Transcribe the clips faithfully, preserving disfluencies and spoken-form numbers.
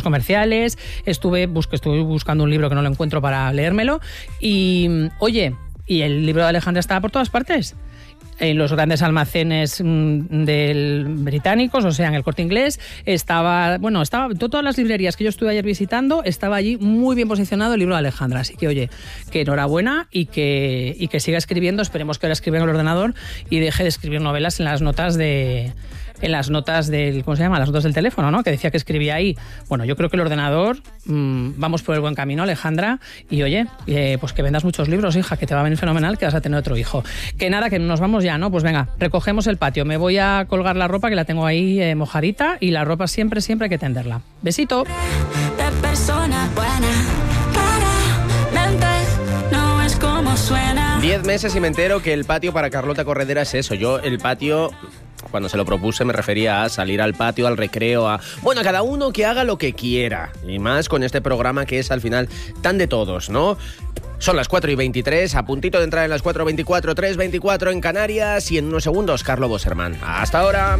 comerciales, estuve, busque, estuve buscando un libro que no lo encuentro para leérmelo, y oye, y el libro de Alejandra estaba por todas partes. En los grandes almacenes mmm, del británicos, o sea, en el Corte Inglés, estaba, bueno, estaba todas las librerías que yo estuve ayer visitando, estaba allí muy bien posicionado el libro de Alejandra. Así que, oye, que enhorabuena y que, y que siga escribiendo. Esperemos que ahora escriba en el ordenador y deje de escribir novelas en las notas de... en las notas del, ¿cómo se llama? Las notas del teléfono, ¿no? Que decía que escribía ahí. Bueno, yo creo que el ordenador, mmm, vamos por el buen camino, Alejandra, y oye, eh, pues que vendas muchos libros, hija, que te va a venir fenomenal, que vas a tener otro hijo. Que nada, que nos vamos ya, ¿no? Pues venga, recogemos el patio, me voy a colgar la ropa, que la tengo ahí eh, mojadita, y la ropa siempre, siempre hay que tenderla. Besito. De persona buena, claramente no es como suena. Diez meses y me entero que el patio para Carlota Corredera es eso. Yo, el patio... Cuando se lo propuse me refería a salir al patio, al recreo, a... Bueno, a cada uno que haga lo que quiera. Y más con este programa que es al final tan de todos, ¿no? Son las cuatro y veintitrés, a puntito de entrar en las cuatro veinticuatro, tres veinticuatro en Canarias y en unos segundos Carlo Boserman. ¡Hasta ahora!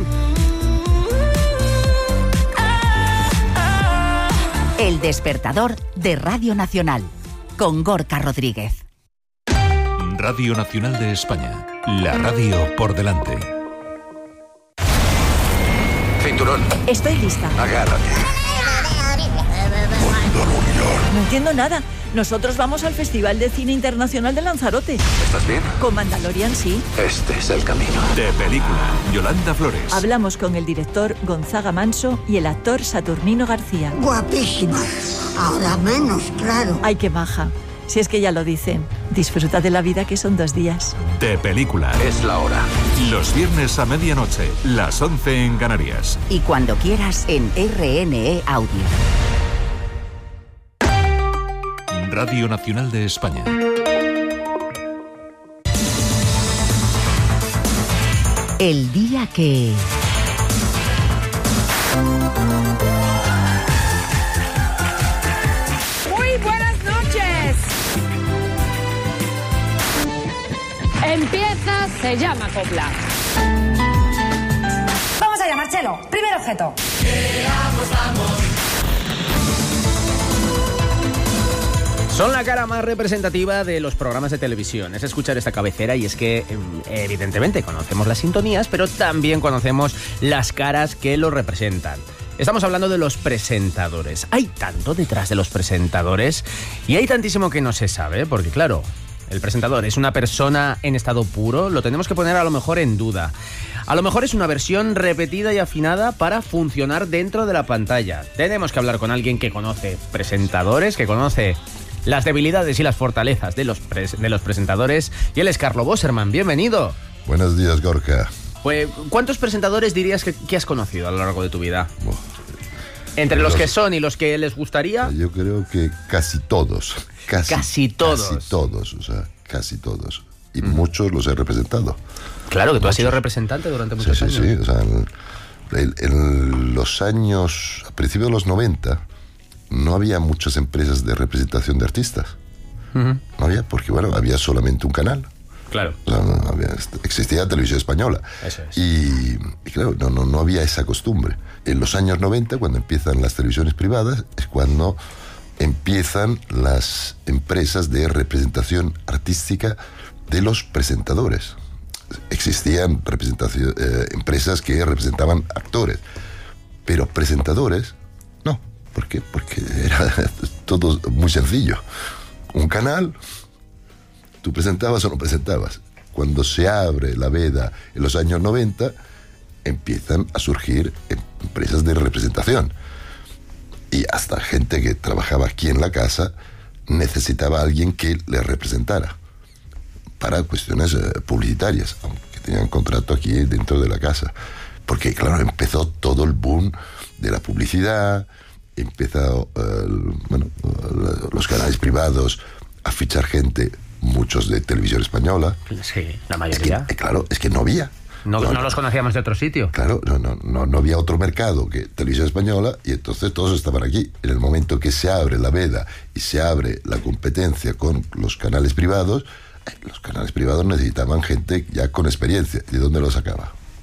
El despertador de Radio Nacional, con Gorka Rodríguez. Radio Nacional de España, la radio por delante. Cinturón. Estoy lista. Agárrate. No entiendo nada. Nosotros vamos al Festival de Cine Internacional de Lanzarote. ¿Estás bien? Con Mandalorian, sí. Este es el camino. De película, Yolanda Flores. Hablamos con el director Gonzaga Manso y el actor Saturnino García. Guapísima. Ahora menos, claro. Ay, qué maja. Si es que ya lo dicen, disfruta de la vida que son dos días. De película. Es la hora. Los viernes a medianoche, las once en Canarias. Y cuando quieras en R N E Audio. Radio Nacional de España. El día que... Empieza, se llama copla. Vamos allá, Marcelo. Primer objeto. Vamos, vamos. Son la cara más representativa de los programas de televisión. Es escuchar esta cabecera y es que, evidentemente, conocemos las sintonías, pero también conocemos las caras que lo representan. Estamos hablando de los presentadores. Hay tanto detrás de los presentadores y hay tantísimo que no se sabe, porque claro... El presentador es una persona en estado puro, lo tenemos que poner a lo mejor en duda. A lo mejor es una versión repetida y afinada para funcionar dentro de la pantalla. Tenemos que hablar con alguien que conoce presentadores, que conoce las debilidades y las fortalezas de los, pres- de los presentadores. Y él es Carlo Boserman, bienvenido. Buenos días, Gorka. Pues, ¿cuántos presentadores dirías que, que has conocido a lo largo de tu vida? Oh. Entre los, los que son y los que les gustaría... Yo creo que casi todos. Casi, casi todos. Casi todos, o sea, casi todos. Y mm. muchos los he representado. Claro, que tú muchos. has sido representante durante muchos sí, años. Sí, sí, o sea, en, en, en los años, a principios de los noventa, no había muchas empresas de representación de artistas. Uh-huh. No había, porque bueno, había solamente un canal. Claro. O sea, no había, existía Televisión Española. Eso es. Y, y claro, no, no, no había esa costumbre. En los años noventa, cuando empiezan las televisiones privadas, es cuando empiezan las empresas de representación artística de los presentadores. Existían representación, eh, empresas que representaban actores, pero presentadores, no. ¿Por qué? Porque era todo muy sencillo. Un canal... ¿Tú presentabas o no presentabas? Cuando se abre la veda en los años noventa, empiezan a surgir empresas de representación. Y hasta gente que trabajaba aquí en la casa necesitaba a alguien que le representara para cuestiones eh, publicitarias, aunque tenían contrato aquí dentro de la casa. Porque, claro, empezó todo el boom de la publicidad, empezó eh, bueno, los canales privados a fichar gente, muchos de Televisión Española. Sí, la mayoría. Es que, claro, es que no había. No, no, no los conocíamos de otro sitio. Claro, no, no, no, no había otro mercado que Televisión Española y entonces todos estaban aquí. En el momento que se abre la veda y se abre la competencia con los canales privados, los canales privados necesitaban gente ya con experiencia. ¿De dónde lo sacaba?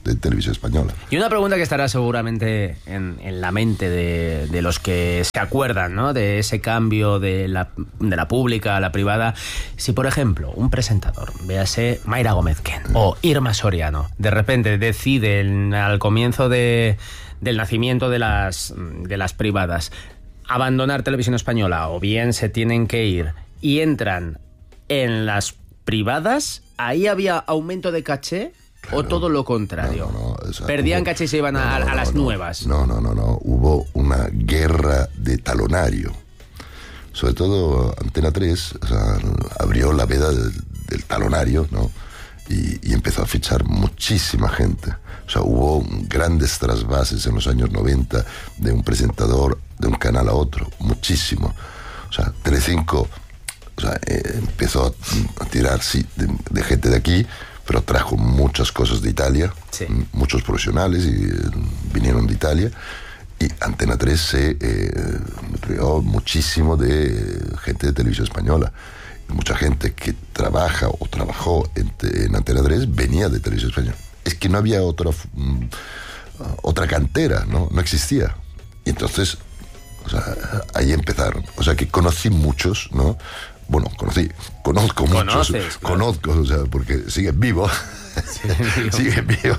de televisión española. Y una pregunta que estará seguramente en, en la mente de, de los que se acuerdan, ¿no?, de ese cambio de la, de la pública a la privada. Si, por ejemplo, un presentador, véase Mayra Gómez-Ken o Irma Soriano, de repente deciden al comienzo de, del nacimiento de las, de las privadas abandonar Televisión Española, o bien se tienen que ir y entran en las privadas, ¿ahí había aumento de caché? Claro. ¿O todo lo contrario? No, no, no, o sea, ¿Perdían hubo, caché y se iban no, a, no, a las no, nuevas? No, no, no, no. Hubo una guerra de talonario. Sobre todo Antena tres, o sea, abrió la veda del, del talonario, ¿no? Y, y empezó a fichar muchísima gente. O sea, hubo grandes trasvases en los años noventa de un presentador de un canal a otro, muchísimo. O sea, Telecinco, o sea, eh, empezó a, a tirar, sí, de, de gente de aquí, pero trajo muchas cosas de Italia, sí. Muchos profesionales y, eh, vinieron de Italia, y Antena tres se eh, creó muchísimo de gente de Televisión Española. Mucha gente que trabaja o trabajó en, en Antena tres venía de Televisión Española. Es que no había otra, um, otra cantera, ¿no? No existía. Y entonces, o sea, ahí empezaron. O sea, que conocí muchos, ¿no? Bueno, conocí, conozco muchos, claro. Conozco, o sea, porque siguen vivos, sí, siguen vivos,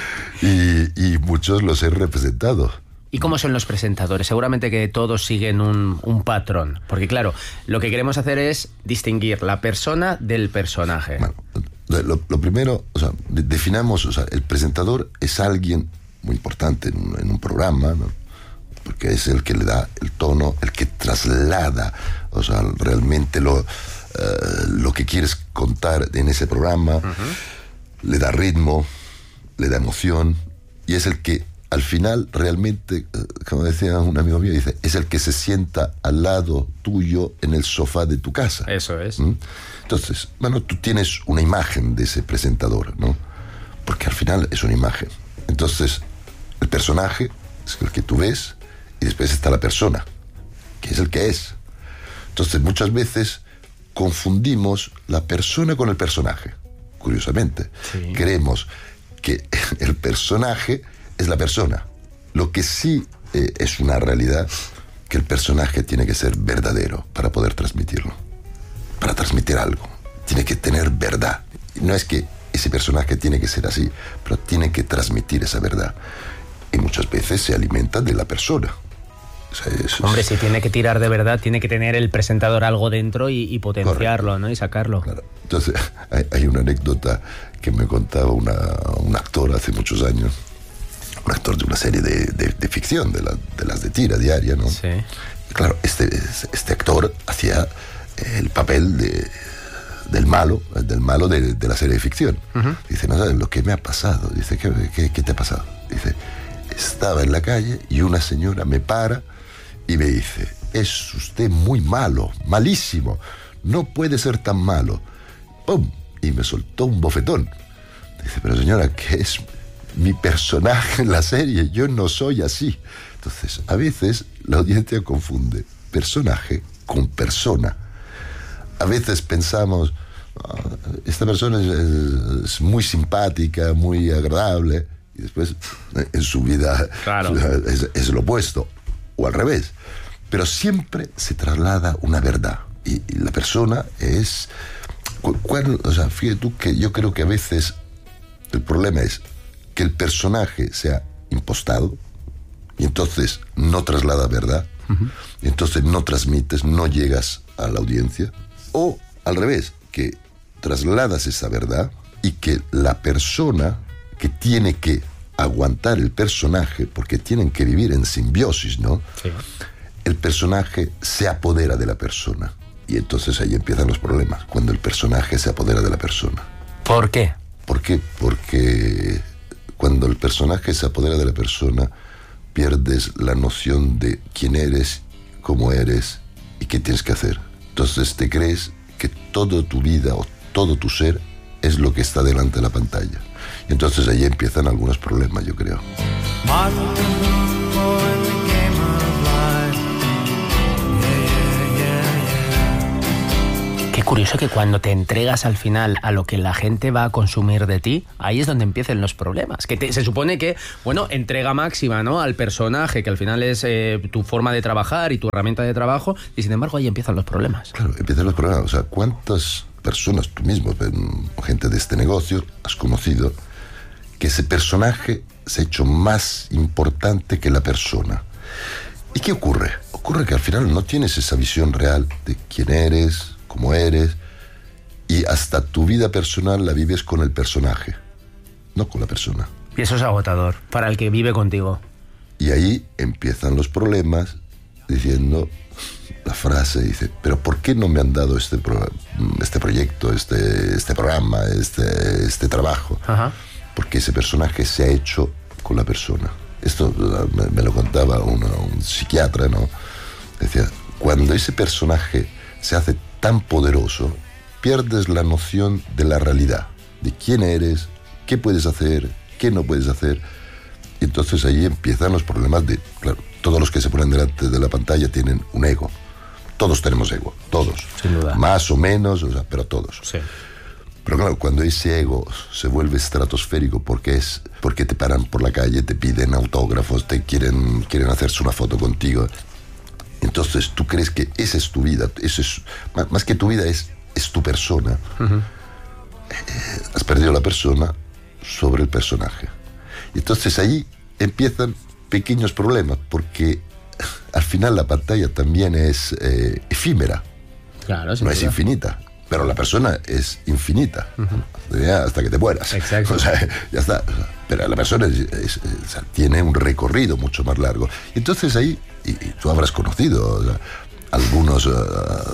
y, y muchos los he representado. ¿Y cómo son los presentadores? Seguramente que todos siguen un, un patrón, porque claro, lo que queremos hacer es distinguir la persona del personaje. Bueno, lo, lo primero, o sea, de, definamos, o sea, el presentador es alguien muy importante en un, en un programa, ¿no? Porque es el que le da el tono, el que traslada, o sea, realmente lo, uh, lo que quieres contar en ese programa, uh-huh. Le da ritmo, le da emoción, y es el que al final realmente, uh, como decía un amigo mío, dice, es el que se sienta al lado tuyo en el sofá de tu casa. Eso es. ¿Mm? Entonces, bueno, tú tienes una imagen de ese presentador, ¿no? Porque al final es una imagen. Entonces, el personaje es el que tú ves, y después está la persona, que es el que es. Entonces, muchas veces confundimos la persona con el personaje. Curiosamente, sí. Creemos que el personaje es la persona. Lo que sí eh, es una realidad, que el personaje tiene que ser verdadero para poder transmitirlo. Para transmitir algo. Tiene que tener verdad. No es que ese personaje tiene que ser así, pero tiene que transmitir esa verdad. Y muchas veces se alimenta de la persona. O sea, eso Hombre, es... si tiene que tirar de verdad, tiene que tener el presentador algo dentro y, y potenciarlo, ¿no? Y sacarlo. Claro. Entonces, hay, hay una anécdota que me contaba una, un actor hace muchos años, un actor de una serie de, de, de ficción, de, la, de las de tira diaria, ¿no? Sí. Y claro, este, este actor hacía el papel de, del malo, del malo de, de la serie de ficción. Uh-huh. Dice, no sabes lo que me ha pasado. Dice, ¿qué, qué, qué te ha pasado? Dice, estaba en la calle y una señora me para y me dice, es usted muy malo, malísimo, no puede ser tan malo. ¡Pum! Y me soltó un bofetón. Dice, pero señora, que es mi personaje en la serie, yo no soy así. Entonces, a veces la audiencia confunde personaje con persona. A veces pensamos, oh, esta persona es, es muy simpática, muy agradable, y después en su vida, claro. es, es lo opuesto, o al revés. Pero siempre se traslada una verdad, y, y la persona es... ¿cuál, o sea, fíjate tú que yo creo que a veces el problema es que el personaje sea impostado, y entonces no traslada verdad, uh-huh. y entonces no transmites, no llegas a la audiencia, o al revés, que trasladas esa verdad y que la persona que tiene que aguantar el personaje, porque tienen que vivir en simbiosis, ¿no? Sí. El personaje se apodera de la persona. Y entonces ahí empiezan los problemas, cuando el personaje se apodera de la persona. ¿Por qué? ¿Por qué? Porque cuando el personaje se apodera de la persona, pierdes la noción de quién eres, cómo eres y qué tienes que hacer. Entonces te crees que toda tu vida o todo tu ser es lo que está delante de la pantalla. Y entonces ahí empiezan algunos problemas, yo creo. Qué curioso que cuando te entregas al final a lo que la gente va a consumir de ti, ahí es donde empiezan los problemas. Que te, se supone que, bueno, entrega máxima, ¿no?, al personaje, que al final es eh, tu forma de trabajar y tu herramienta de trabajo, y sin embargo ahí empiezan los problemas. Claro, empiezan los problemas. O sea, ¿cuántas personas, tú mismo, gente de este negocio, has conocido que ese personaje se ha hecho más importante que la persona? ¿Y qué ocurre? Ocurre que al final no tienes esa visión real de quién eres, cómo eres, y hasta tu vida personal la vives con el personaje, no con la persona. Y eso es agotador para el que vive contigo. Y ahí empiezan los problemas, diciendo la frase, dice, pero ¿por qué no me han dado este, pro, este proyecto, este, este programa, este, este trabajo? Ajá. Porque ese personaje se ha hecho con la persona. Esto me, me lo contaba uno, un psiquiatra, ¿no? Decía, cuando ese personaje se hace tan poderoso, pierdes la noción de la realidad, de quién eres, qué puedes hacer, qué no puedes hacer. Y entonces ahí empiezan los problemas de, claro, todos los que se ponen delante de la pantalla tienen un ego. Todos tenemos ego, todos. Sin duda. Más o menos, o sea, pero todos. Sí. Pero claro, cuando ese ego se vuelve estratosférico, porque es porque te paran por la calle, te piden autógrafos, te quieren, quieren hacerse una foto contigo, entonces tú crees que esa es tu vida, eso es, más que tu vida, es, es tu persona. Uh-huh. Eh, has perdido la persona sobre el personaje. Y entonces ahí empiezan pequeños problemas, porque al final la pantalla también es eh, efímera. Claro, sin no duda. Es infinita. Pero la persona es infinita, uh-huh, hasta que te mueras. Exacto. O sea, ya está. Pero la persona es, es, es, o sea, tiene un recorrido mucho más largo. Y entonces ahí, y, y tú habrás conocido, o sea, algunas uh,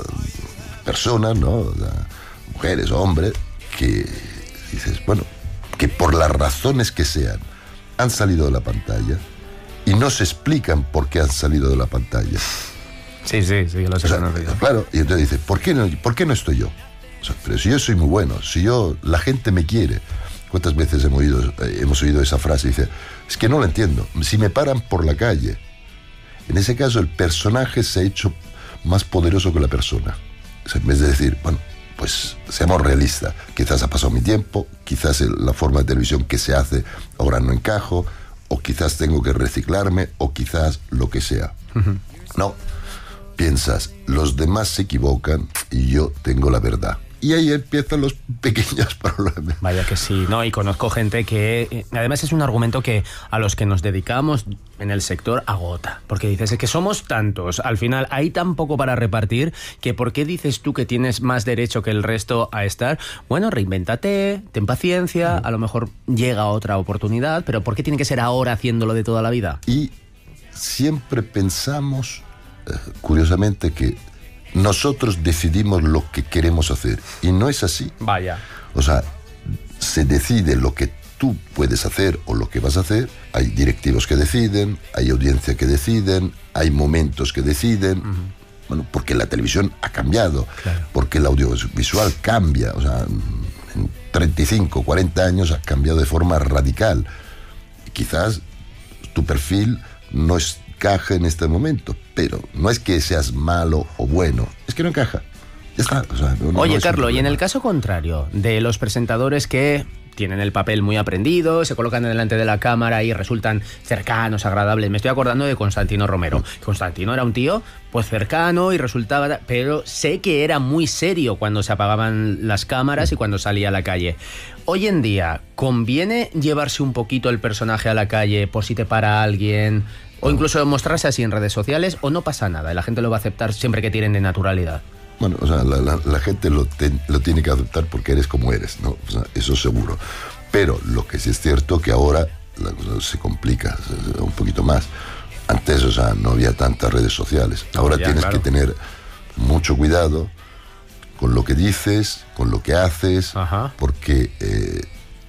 personas, ¿no? O sea, mujeres o hombres, que dices, bueno, que por las razones que sean, han salido de la pantalla y no se explican por qué han salido de la pantalla. Sí, sí, sí, lo sé. O sea, claro, y entonces dice, ¿por qué no, por qué no estoy yo? O sea, pero si yo soy muy bueno, si yo, la gente me quiere. ¿Cuántas veces hemos oído, eh, hemos oído esa frase? Dice, es que no lo entiendo. Si me paran por la calle, en ese caso el personaje se ha hecho más poderoso que la persona. O sea, en vez de decir, bueno, pues seamos realistas, quizás ha pasado mi tiempo, quizás la forma de televisión que se hace ahora no encajo, o quizás tengo que reciclarme, o quizás lo que sea. Uh-huh. No. Piensas, los demás se equivocan y yo tengo la verdad. Y ahí empiezan los pequeños problemas. Vaya que sí, ¿no? Y conozco gente que, eh, además es un argumento que a los que nos dedicamos en el sector agota. Porque dices, es que somos tantos, al final hay tan poco para repartir, que ¿por qué dices tú que tienes más derecho que el resto a estar? Bueno, reinvéntate, ten paciencia, a lo mejor llega otra oportunidad, pero ¿por qué tiene que ser ahora haciéndolo de toda la vida? Y siempre pensamos, curiosamente, que nosotros decidimos lo que queremos hacer, y no es así. Vaya. O sea, se decide lo que tú puedes hacer o lo que vas a hacer. Hay directivos que deciden, hay audiencia que deciden, hay momentos que deciden. Uh-huh. Bueno, porque la televisión ha cambiado, claro, porque el audiovisual cambia. O sea, en treinta y cinco, cuarenta años ha cambiado de forma radical. Y quizás tu perfil no es encaja en este momento, pero no es que seas malo o bueno, es que no encaja. Ya está. O sea, no, Oye, no Carlos, y en el caso contrario, de los presentadores que tienen el papel muy aprendido, se colocan delante de la cámara y resultan cercanos, agradables. Me estoy acordando de Constantino Romero. Constantino era un tío pues cercano y resultaba, pero sé que era muy serio cuando se apagaban las cámaras y cuando salía a la calle. Hoy en día, ¿conviene llevarse un poquito el personaje a la calle por si te para alguien? O incluso mostrarse así en redes sociales, o no pasa nada, la gente lo va a aceptar siempre que tienen de naturalidad. Bueno, o sea, la, la, la gente lo, te, lo tiene que aceptar porque eres como eres, ¿no? O sea, eso seguro. Pero lo que sí es cierto que ahora la cosa se complica un poquito más. Antes, o sea, no había tantas redes sociales. Ahora ya, tienes claro. que tener mucho cuidado con lo que dices, con lo que haces, Ajá. porque eh,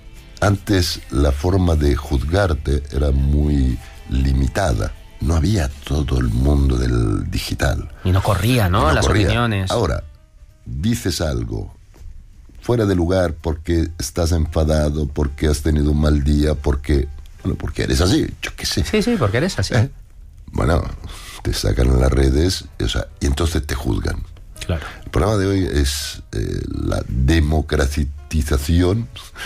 antes la forma de juzgarte era muy limitada. No había todo el mundo del digital. Y no corría, ¿no? no Las corría. opiniones. Ahora, dices algo fuera de lugar porque estás enfadado, porque has tenido un mal día, porque, bueno, porque eres así, yo qué sé. Sí, sí, porque eres así. ¿Eh? Bueno, te sacan en las redes, o sea, y entonces te juzgan. Claro. El problema de hoy es eh, la democratización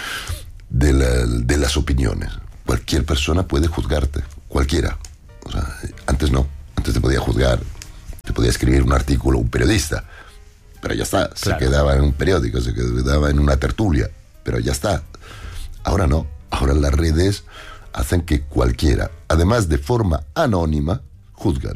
de, la, de las opiniones. Cualquier persona puede juzgarte, cualquiera. O sea, antes no, antes te podía juzgar, te podía escribir un artículo un periodista, pero ya está, claro. Se quedaba en un periódico, se quedaba en una tertulia, pero ya está. Ahora no, ahora las redes hacen que cualquiera, además de forma anónima, juzgan.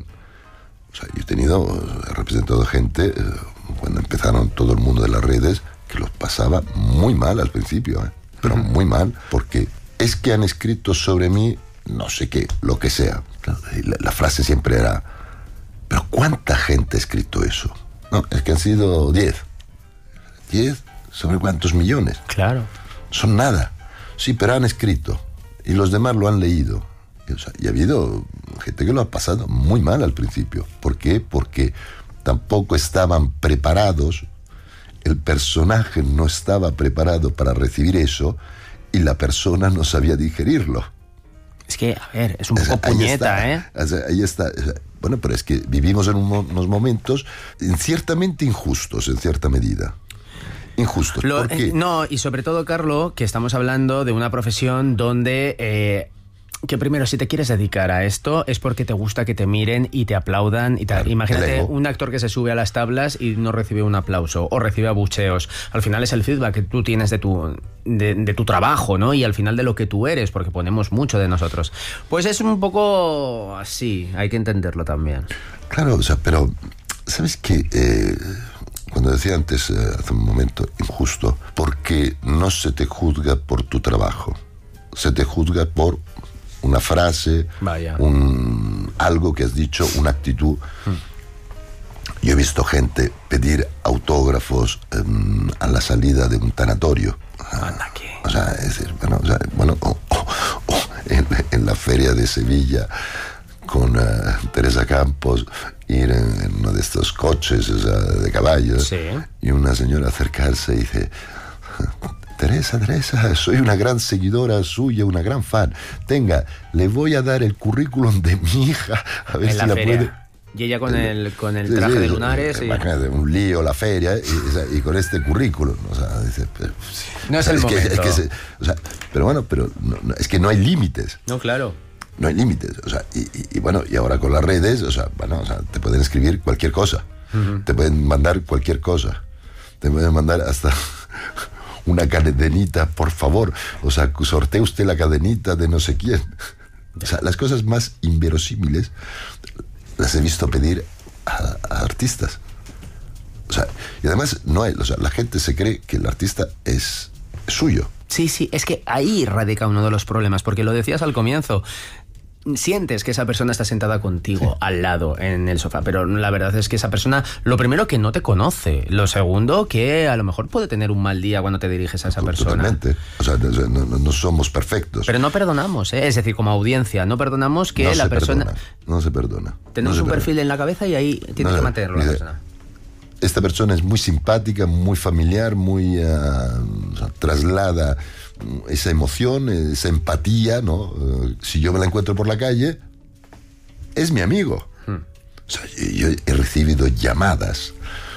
O sea, yo he tenido, he representado gente, eh, cuando empezaron todo el mundo de las redes, que los pasaba muy mal al principio, ¿eh? Pero uh-huh. muy mal, porque es que han escrito sobre mí no sé qué, lo que sea. La, la frase siempre era, ¿pero cuánta gente ha escrito eso? No, es que han sido diez. ¿Diez? ¿Sobre cuántos millones? Claro. Son nada. Sí, pero han escrito. Y los demás lo han leído. Y, o sea, y ha habido gente que lo ha pasado muy mal al principio. ¿Por qué? Porque tampoco estaban preparados, el personaje no estaba preparado para recibir eso y la persona no sabía digerirlo. Es que, a ver, es un poco o sea, puñeta, ahí está, ¿eh? O sea, ahí está. O sea, bueno, pero es que vivimos en unos momentos ciertamente injustos, en cierta medida. Injustos. Lo, ¿Por qué? Eh, no, y sobre todo, Carlo, que estamos hablando de una profesión donde... Eh, que primero, si te quieres dedicar a esto, es porque te gusta que te miren y te aplaudan. Y te, claro, imagínate un actor que se sube a las tablas y no recibe un aplauso o recibe abucheos. Al final es el feedback que tú tienes de tu, de, de tu trabajo, ¿no? Y al final de lo que tú eres, porque ponemos mucho de nosotros. Pues es un poco así, hay que entenderlo también. Claro, o sea, pero ¿sabes qué? Eh, cuando decía antes, eh, hace un momento, injusto, porque no se te juzga por tu trabajo, se te juzga por una frase, Vaya. Un, algo que has dicho, una actitud. Hmm. Yo he visto gente pedir autógrafos um, a la salida de un tanatorio. Anda, ¿qué? O sea, es decir, bueno, o sea, bueno oh, oh, oh, en, en la feria de Sevilla con uh, Teresa Campos, ir en, en uno de estos coches, o sea, de caballos, sí. Y una señora acercarse y dice... Teresa, Teresa, soy una gran seguidora suya, una gran fan. Tenga, le voy a dar el currículum de mi hija, a ver en si la, la feria. puede... Y ella con el, con el traje sí, sí, de lunares. Sí, y... un lío la feria y, y con este currículum. O sea, dice, pero, no o sea, es el es momento. Que, es que se, o sea, pero bueno, pero no, no, es que no hay límites. No, claro. No hay límites. O sea, y, y, y bueno, y ahora con las redes, o sea, bueno, o sea, te pueden escribir cualquier cosa. Uh-huh. Te pueden mandar cualquier cosa. Te pueden mandar hasta... una cadenita, por favor. O sea, sortee usted la cadenita de no sé quién. O sea, las cosas más inverosímiles las he visto pedir a, a artistas. O sea, y además no hay, o sea, la gente se cree que el artista es, es suyo. Sí, sí, es que ahí radica uno de los problemas, porque lo decías al comienzo. Sientes que esa persona está sentada contigo sí. al lado en el sofá, pero la verdad es que esa persona, lo primero, que no te conoce, lo segundo, que a lo mejor puede tener un mal día cuando te diriges a esa persona. Totalmente, o sea, no, no, no somos perfectos. Pero no perdonamos, ¿eh? Es decir, como audiencia, no perdonamos que no la persona... Perdona, no se perdona. Tenemos no un perdona. perfil en la cabeza y ahí tienes no, que mantenerlo la dice, persona. Esta persona es muy simpática, muy familiar, muy uh, o sea, traslada esa emoción, esa empatía, ¿no? Uh, si yo me la encuentro por la calle, es mi amigo. Hmm. O sea, yo, yo he recibido llamadas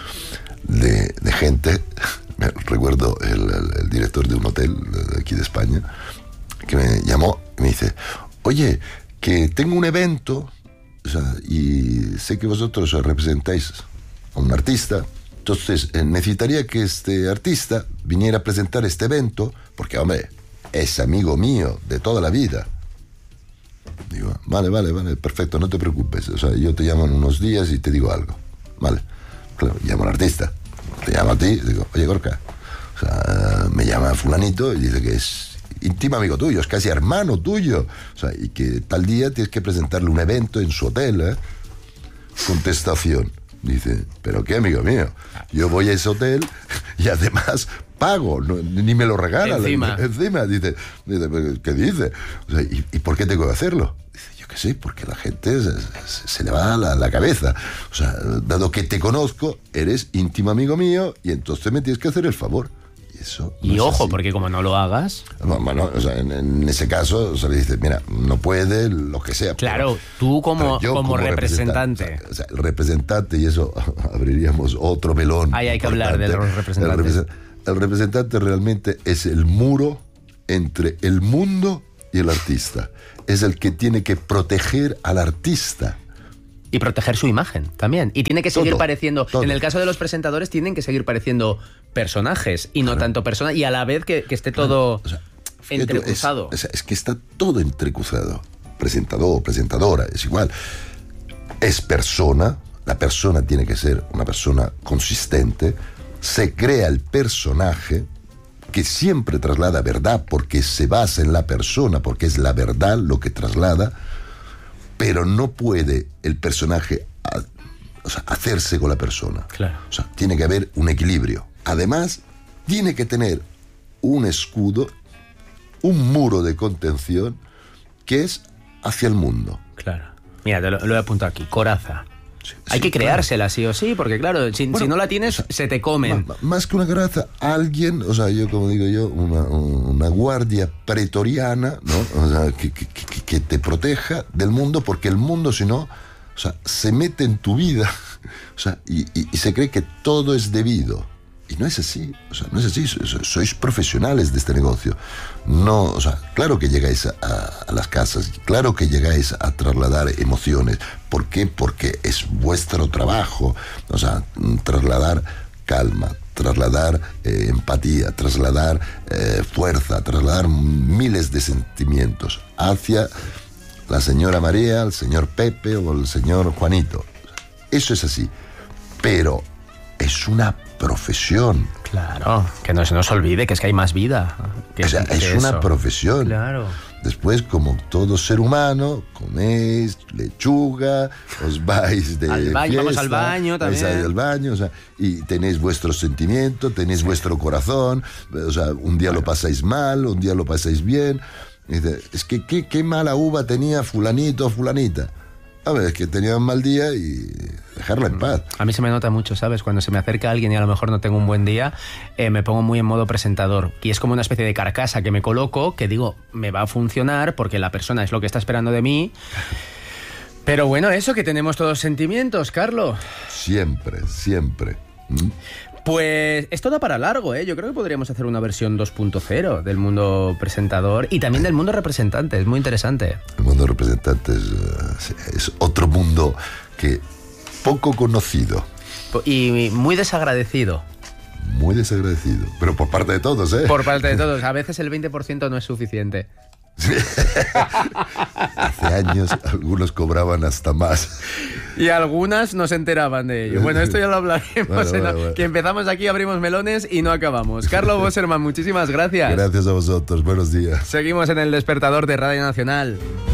de, de gente, me recuerdo el, el, el director de un hotel de aquí de España, que me llamó y me dice, oye, que tengo un evento, o sea, y sé que vosotros representáis a un artista, entonces eh, necesitaría que este artista viniera a presentar este evento, porque, hombre, es amigo mío de toda la vida. Digo, vale, vale, vale, perfecto, no te preocupes. O sea, yo te llamo en unos días y te digo algo. Vale, claro, llamo al artista, te llamo a ti, digo, oye, Gorka, o sea, me llama fulanito y dice que es íntimo amigo tuyo, es casi hermano tuyo. O sea, y que tal día tienes que presentarle un evento en su hotel, ¿eh? Contestación. Dice, ¿pero qué, amigo mío? Yo voy a ese hotel y además pago, no, ni me lo regala. Encima. La, encima, dice, dice, ¿qué dice? O sea, ¿y, ¿y por qué tengo que hacerlo? Dice, yo qué sé, porque la gente se, se, se le va a la, la cabeza. O sea, dado que te conozco, eres íntimo amigo mío y entonces me tienes que hacer el favor. Y eso y no ojo, porque como no lo hagas... Bueno, o sea, en, en ese caso se le dice, mira, no puede, lo que sea. Claro, pero, tú como, pero yo como, como representante... representante. O sea, o sea, el representante, y eso abriríamos otro melón. Ahí hay que hablar de los representantes. El, represent, el representante realmente es el muro entre el mundo y el artista. Es el que tiene que proteger al artista. Y proteger su imagen también. Y tiene que seguir Todo, pareciendo... todo. En el caso de los presentadores tienen que seguir pareciendo personajes y no Claro. tanto personas. Y a la vez que, que esté todo O sea, entrecruzado. Es, es, es que está todo entrecruzado. Presentador, presentadora, es igual. Es persona. La persona tiene que ser una persona consistente. Se crea el personaje que siempre traslada verdad porque se basa en la persona, porque es la verdad lo que traslada. Pero no puede el personaje a, o sea, hacerse con la persona. Claro. O sea, tiene que haber un equilibrio. Además, tiene que tener un escudo, un muro de contención que es hacia el mundo. Claro. Mira, te lo, lo he apuntado aquí. Coraza. Sí, Hay sí, que creársela sí o sí, porque claro, si, Bueno, si no la tienes, o sea, se te comen. Ma- Más que una coraza, alguien, o sea, yo como digo yo, una, una guardia pretoriana, ¿no? O sea, que, que, que, que te proteja del mundo, porque el mundo, si no, o sea, se mete en tu vida, o sea, y, y, y se cree que todo es debido. Y no es así, o sea, no es así, sois, sois profesionales de este negocio. No, o sea, claro que llegáis a, a las casas, claro que llegáis a trasladar emociones. ¿Por qué? Porque es vuestro trabajo, o sea, trasladar calma, trasladar eh, empatía, trasladar eh, fuerza, trasladar miles de sentimientos hacia la señora María, el señor Pepe o el señor Juanito. Eso es así, pero es una profesión. Claro, que no se nos olvide que es que hay más vida. Que, O sea, que es eso. una profesión. Claro. Después, como todo ser humano, coméis lechuga, os vais de Al baño, fiesta, vamos al baño vais también. al baño, o sea, y tenéis vuestro sentimiento, tenéis vuestro corazón, o sea, un día lo pasáis mal, un día lo pasáis bien. Y dice, es que qué, qué mala uva tenía fulanito o fulanita. A ver, es que tenía un mal día y dejarla en paz. A mí se me nota mucho, ¿sabes? Cuando se me acerca alguien y a lo mejor no tengo un buen día, eh, me pongo muy en modo presentador. Y es como una especie de carcasa que me coloco, que digo, me va a funcionar porque la persona es lo que está esperando de mí. Pero bueno, eso, que tenemos todos sentimientos, Carlos. Siempre, siempre. ¿Mm? Pues esto da para largo, ¿eh? Yo creo que podríamos hacer una versión dos punto cero del mundo presentador y también del mundo representante. Es muy interesante. El mundo representante es, uh, es otro mundo que poco conocido. Y muy desagradecido. Muy desagradecido. Pero por parte de todos, ¿eh? Por parte de todos. A veces el veinte por ciento no es suficiente. Hace años algunos cobraban hasta más. Y algunas no se enteraban de ello. Bueno, esto ya lo hablaremos. Bueno, en- bueno, bueno. Que empezamos aquí, abrimos melones y no acabamos. Carlos Bosserman, muchísimas gracias. Gracias a vosotros. Buenos días. Seguimos en el despertador de Radio Nacional.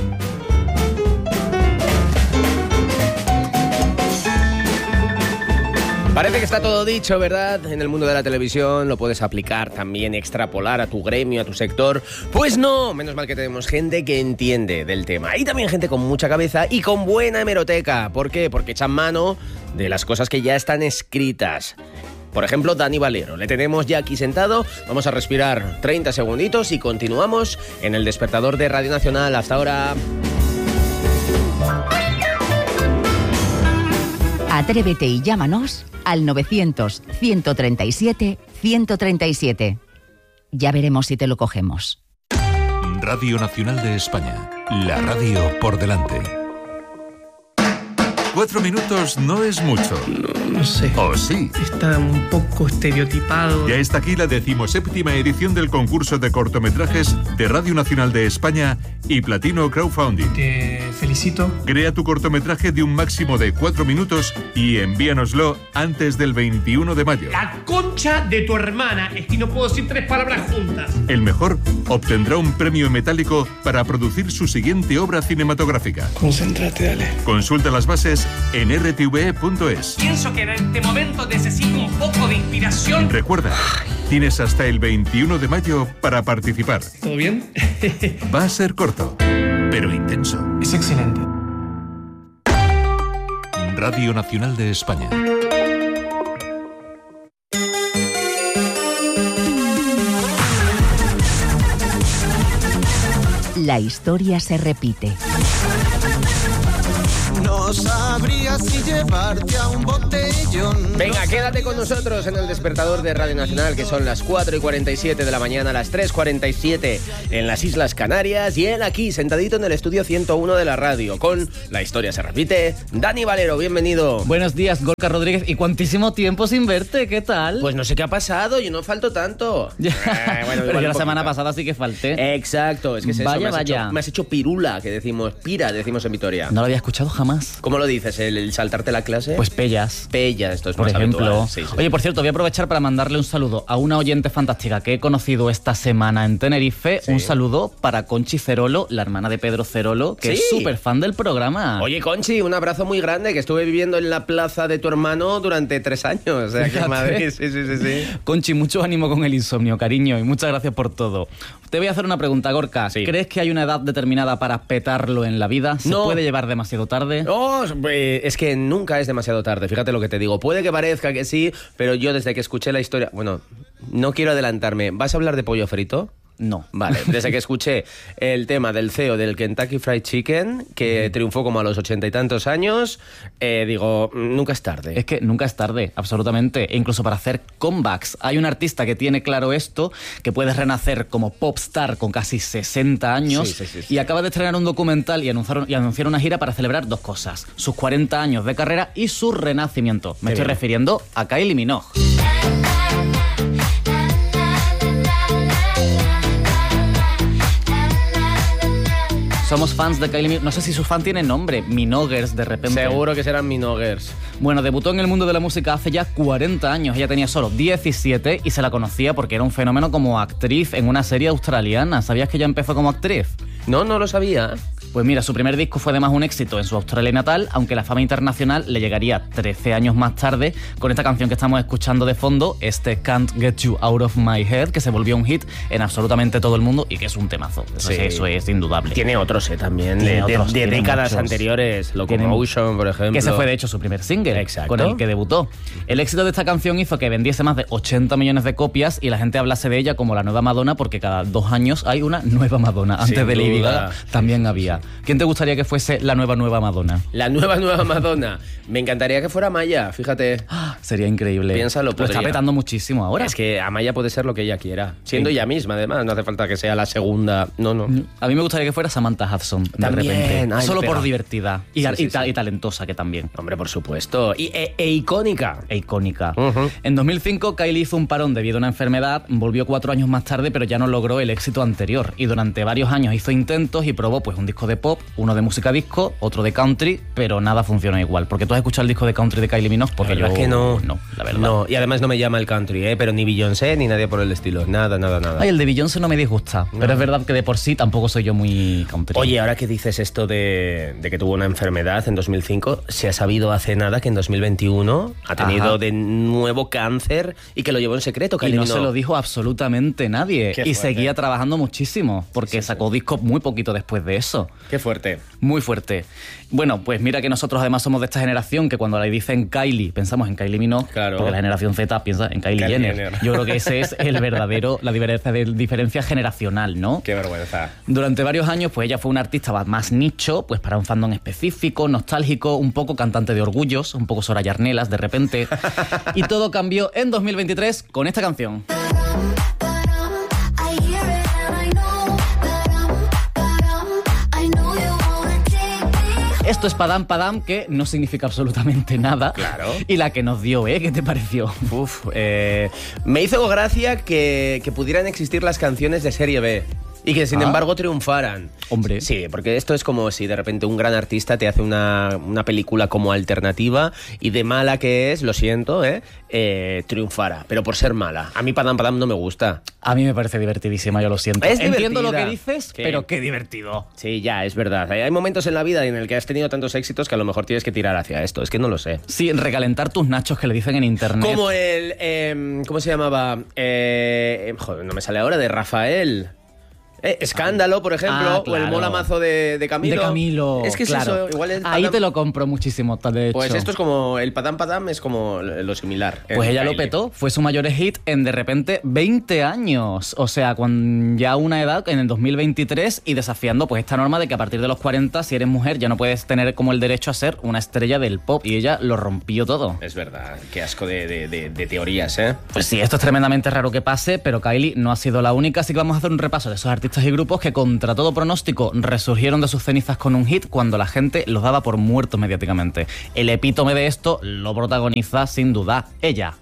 Parece que está todo dicho, ¿verdad? En el mundo de la televisión lo puedes aplicar también, extrapolar a tu gremio, a tu sector. Pues no, menos mal que tenemos gente que entiende del tema. Y también gente con mucha cabeza y con buena hemeroteca. ¿Por qué? Porque echan mano de las cosas que ya están escritas. Por ejemplo, Dani Valero. Le tenemos ya aquí sentado. Vamos a respirar treinta segunditos y continuamos en el despertador de Radio Nacional. Hasta ahora. Atrévete y llámanos al novecientos, ciento treinta y siete, ciento treinta y siete. Ya veremos si te lo cogemos. Radio Nacional de España. La radio por delante. Cuatro minutos no es mucho. No, no sé. ¿O sí? Está un poco estereotipado. Ya está aquí la decimoséptima edición del concurso de cortometrajes de Radio Nacional de España y Platino Crowdfunding. Te felicito. Crea tu cortometraje de un máximo de cuatro minutos y envíanoslo antes del veintiuno de mayo. La concha de tu hermana. Es que no puedo decir tres palabras juntas. El mejor obtendrá un premio metálico para producir su siguiente obra cinematográfica. Concéntrate, dale. Consulta las bases en r t v e punto es. Pienso que en este momento necesito un poco de inspiración. Recuerda, tienes hasta el veintiuno de mayo para participar. ¿Todo bien? Va a ser corto, pero intenso. Es excelente. Radio Nacional de España. La historia se repite. No sabría si llevarte a un botellón. Venga, quédate con nosotros en el despertador de Radio Nacional, que son las cuatro y cuarenta y siete de la mañana, las tres y cuarenta y siete en las Islas Canarias, y él aquí, sentadito en el estudio ciento uno de la radio, con La historia se repite. Dani Valero, bienvenido. Buenos días, Gorka Rodríguez, y cuantísimo tiempo sin verte, ¿qué tal? Pues no sé qué ha pasado, yo no falto tanto. eh, bueno, Pero yo la semana pasada sí que falté. Exacto, es que es eso, vaya, me, has vaya. Hecho, me has hecho pirula, que decimos, pira, decimos en Vitoria. No lo había escuchado jamás. ¿Cómo lo dices? ¿El, el saltarte la clase? Pues pellas. Pellas, esto es por más ejemplo. habitual. Sí, sí, Oye, sí. por cierto, voy a aprovechar para mandarle un saludo a una oyente fantástica que he conocido esta semana en Tenerife. Sí. Un saludo para Conchi Cerolo, la hermana de Pedro Cerolo, que sí. es súper fan del programa. Oye, Conchi, un abrazo muy grande, que estuve viviendo en la plaza de tu hermano durante tres años. Aquí en Madrid. Sí, sí, sí, sí. Conchi, mucho ánimo con el insomnio, cariño, y muchas gracias por todo. Te voy a hacer una pregunta, Gorka. Sí. ¿Crees que hay una edad determinada para petarlo en la vida? ¿Se no. puede llevar demasiado tarde? No, es que nunca es demasiado tarde, fíjate lo que te digo. Puede que parezca que sí, pero yo desde que escuché la historia... Bueno, no quiero adelantarme. ¿Vas a hablar de pollo frito? No. Vale, desde que escuché el tema del C E O del Kentucky Fried Chicken, que mm. triunfó como a los ochenta y tantos años, eh, digo, nunca es tarde. Es que nunca es tarde, absolutamente. E incluso para hacer comebacks. Hay un artista que tiene claro esto, que puedes renacer como popstar con casi sesenta años, sí, sí, sí, sí. y acaba de estrenar un documental y anunciaron, y anunciaron una gira para celebrar dos cosas: sus cuarenta años de carrera y su renacimiento. Me Qué estoy bien. refiriendo a Kylie Minogue. Somos fans de Kylie Minogue. No sé si su fan tiene nombre, Minoguers, de repente. Seguro que serán Minoguers. Bueno, debutó en el mundo de la música hace ya cuarenta años. Ella tenía solo diecisiete y se la conocía porque era un fenómeno como actriz en una serie australiana. ¿Sabías que ella empezó como actriz? No, no lo sabía. Pues mira, su primer disco fue además un éxito en su Australia natal, aunque la fama internacional le llegaría trece años más tarde con esta canción que estamos escuchando de fondo, este Can't Get You Out of My Head, que se volvió un hit en absolutamente todo el mundo y que es un temazo. Eso, sí. eso es indudable. Tiene otros eh, también, tiene de, otros, de, de tiene décadas muchos. anteriores, Locomotion, por ejemplo. Que ese fue de hecho su primer single, Exacto. con el que debutó. El éxito de esta canción hizo que vendiese más de ochenta millones de copias y la gente hablase de ella como la nueva Madonna, porque cada dos años hay una nueva Madonna. Antes Sin de Lady Gaga también sí, había. Sí. ¿Quién te gustaría que fuese la nueva nueva Madonna? La nueva nueva Madonna. Me encantaría que fuera Amaya, fíjate. Ah, sería increíble. Piénsalo, Lo está petando muchísimo ahora. Es que Amaya puede ser lo que ella quiera, siendo sí. ella misma, además. No hace falta que sea la segunda. No, no. A mí me gustaría que fuera Samantha Hudson, de también, repente. ay, Solo por divertida. Y, sí, sí, y, sí. y talentosa, que también. Hombre, por supuesto. Y, e, e icónica. E icónica. Uh-huh. En dos mil cinco, Kylie hizo un parón debido a una enfermedad. Volvió cuatro años más tarde, pero ya no logró el éxito anterior. Y durante varios años hizo intentos y probó pues un disco de pop, uno de música disco, otro de country, pero nada funcionó igual. Porque tú has escuchado el disco de country de Kylie Minogue, porque yo es que no, no, la verdad. No, y además no me llama el country, ¿eh? Pero ni Beyoncé ni nadie por el estilo, nada, nada, nada. Ay, el de Beyoncé no me disgusta, no. Pero es verdad que de por sí tampoco soy yo muy country. Oye, ahora que dices esto de, de que tuvo una enfermedad en dos mil cinco, se ha sabido hace nada que en dos mil veintiuno ha tenido Ajá. de nuevo cáncer y que lo llevó en secreto. Kylie y no Minogue. Se lo dijo absolutamente nadie. Qué y fuerte. Seguía trabajando muchísimo, porque sí, sacó sí. discos muy poquito después de eso. Qué fuerte. Muy fuerte. Bueno, pues mira que nosotros además somos de esta generación que cuando le dicen Kylie pensamos en Kylie Minogue, claro. Porque la generación Z piensa en Kylie, Kylie Jenner. Jenner. Yo creo que ese es el verdadero, la diferencia, de, diferencia generacional, ¿no? Qué vergüenza. Durante varios años, pues ella fue una artista más nicho, pues para un fandom específico, nostálgico, un poco cantante de orgullos, un poco Soraya Arnelas de repente. Y todo cambió en dos mil veintitrés con esta canción. Esto es Padam Padam, que no significa absolutamente nada. Claro. Y la que nos dio, ¿eh? ¿Qué te pareció? Uf, eh, me hizo gracia que, que pudieran existir las canciones de serie B. Y que sin ah. embargo triunfaran. Hombre. Sí, porque esto es como si de repente un gran artista te hace una, una película como alternativa y de mala que es, lo siento, ¿eh? Eh, triunfara, pero por ser mala. A mí Padam Padam no me gusta. A mí me parece divertidísima, yo lo siento. Es Entiendo divertida. lo que dices, ¿Qué? Pero qué divertido. Sí, ya, es verdad. Hay momentos en la vida en el que has tenido tantos éxitos que a lo mejor tienes que tirar hacia esto. Es que no lo sé. Sí, recalentar tus nachos que le dicen en internet. Como el... Eh, ¿Cómo se llamaba? Eh, joder, no me sale ahora, de Rafael... Eh, Escándalo, por ejemplo, Ah, claro. o el Mola Mazo de, de Camilo. De Camilo. Es que es claro. eso, igual es Ahí Padam- te lo compro muchísimo, de hecho. Pues esto es como el Padam Padam, es como lo similar. Pues el ella lo Kylie. petó, fue su mayor hit en de repente veinte años. O sea, con ya una edad en el dos mil veintitrés y desafiando pues esta norma de que a partir de los cuarenta, si eres mujer, ya no puedes tener como el derecho a ser una estrella del pop. Y ella lo rompió todo. Es verdad, qué asco de, de, de, de teorías, ¿eh? Pues sí, esto es tremendamente raro que pase, pero Kylie no ha sido la única, así que vamos a hacer un repaso de esos artistas y grupos que contra todo pronóstico resurgieron de sus cenizas con un hit cuando la gente los daba por muertos mediáticamente. El epítome de esto lo protagoniza sin duda ella.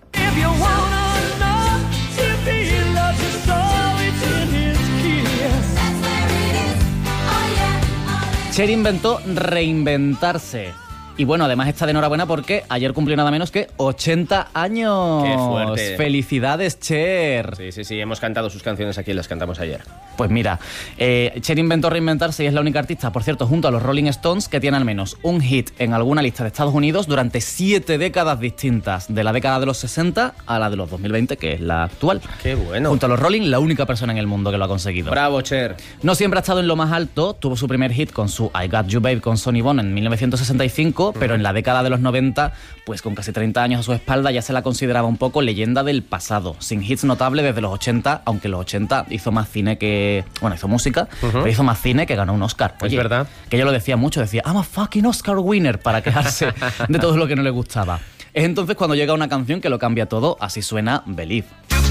Cher inventó reinventarse. Y bueno, además está de enhorabuena porque ayer cumplió nada menos que ochenta años. ¡Qué fuerte! ¡Felicidades, Cher! Sí, sí, sí, hemos cantado sus canciones aquí, las cantamos ayer. Pues mira, eh, Cher inventó reinventarse y es la única artista, por cierto, junto a los Rolling Stones, que tiene al menos un hit en alguna lista de Estados Unidos durante siete décadas distintas, de la década de los sesenta a la de los dos mil veinte, que es la actual. ¡Qué bueno! Junto a los Rolling, la única persona en el mundo que lo ha conseguido. ¡Bravo, Cher! No siempre ha estado en lo más alto, tuvo su primer hit con su I Got You Babe con Sonny Bono en mil novecientos sesenta y cinco, pero en la década de los noventa, pues con casi treinta años a su espalda, ya se la consideraba un poco leyenda del pasado, sin hits notables desde los ochenta, aunque en los ochenta hizo más cine que... Bueno, hizo música, uh-huh. pero hizo más cine que ganó un Oscar. Oye, es verdad. Que ella lo decía mucho, decía, I'm a fucking Oscar winner, para quejarse de todo lo que no le gustaba. Es entonces cuando llega una canción que lo cambia todo, así suena Believe.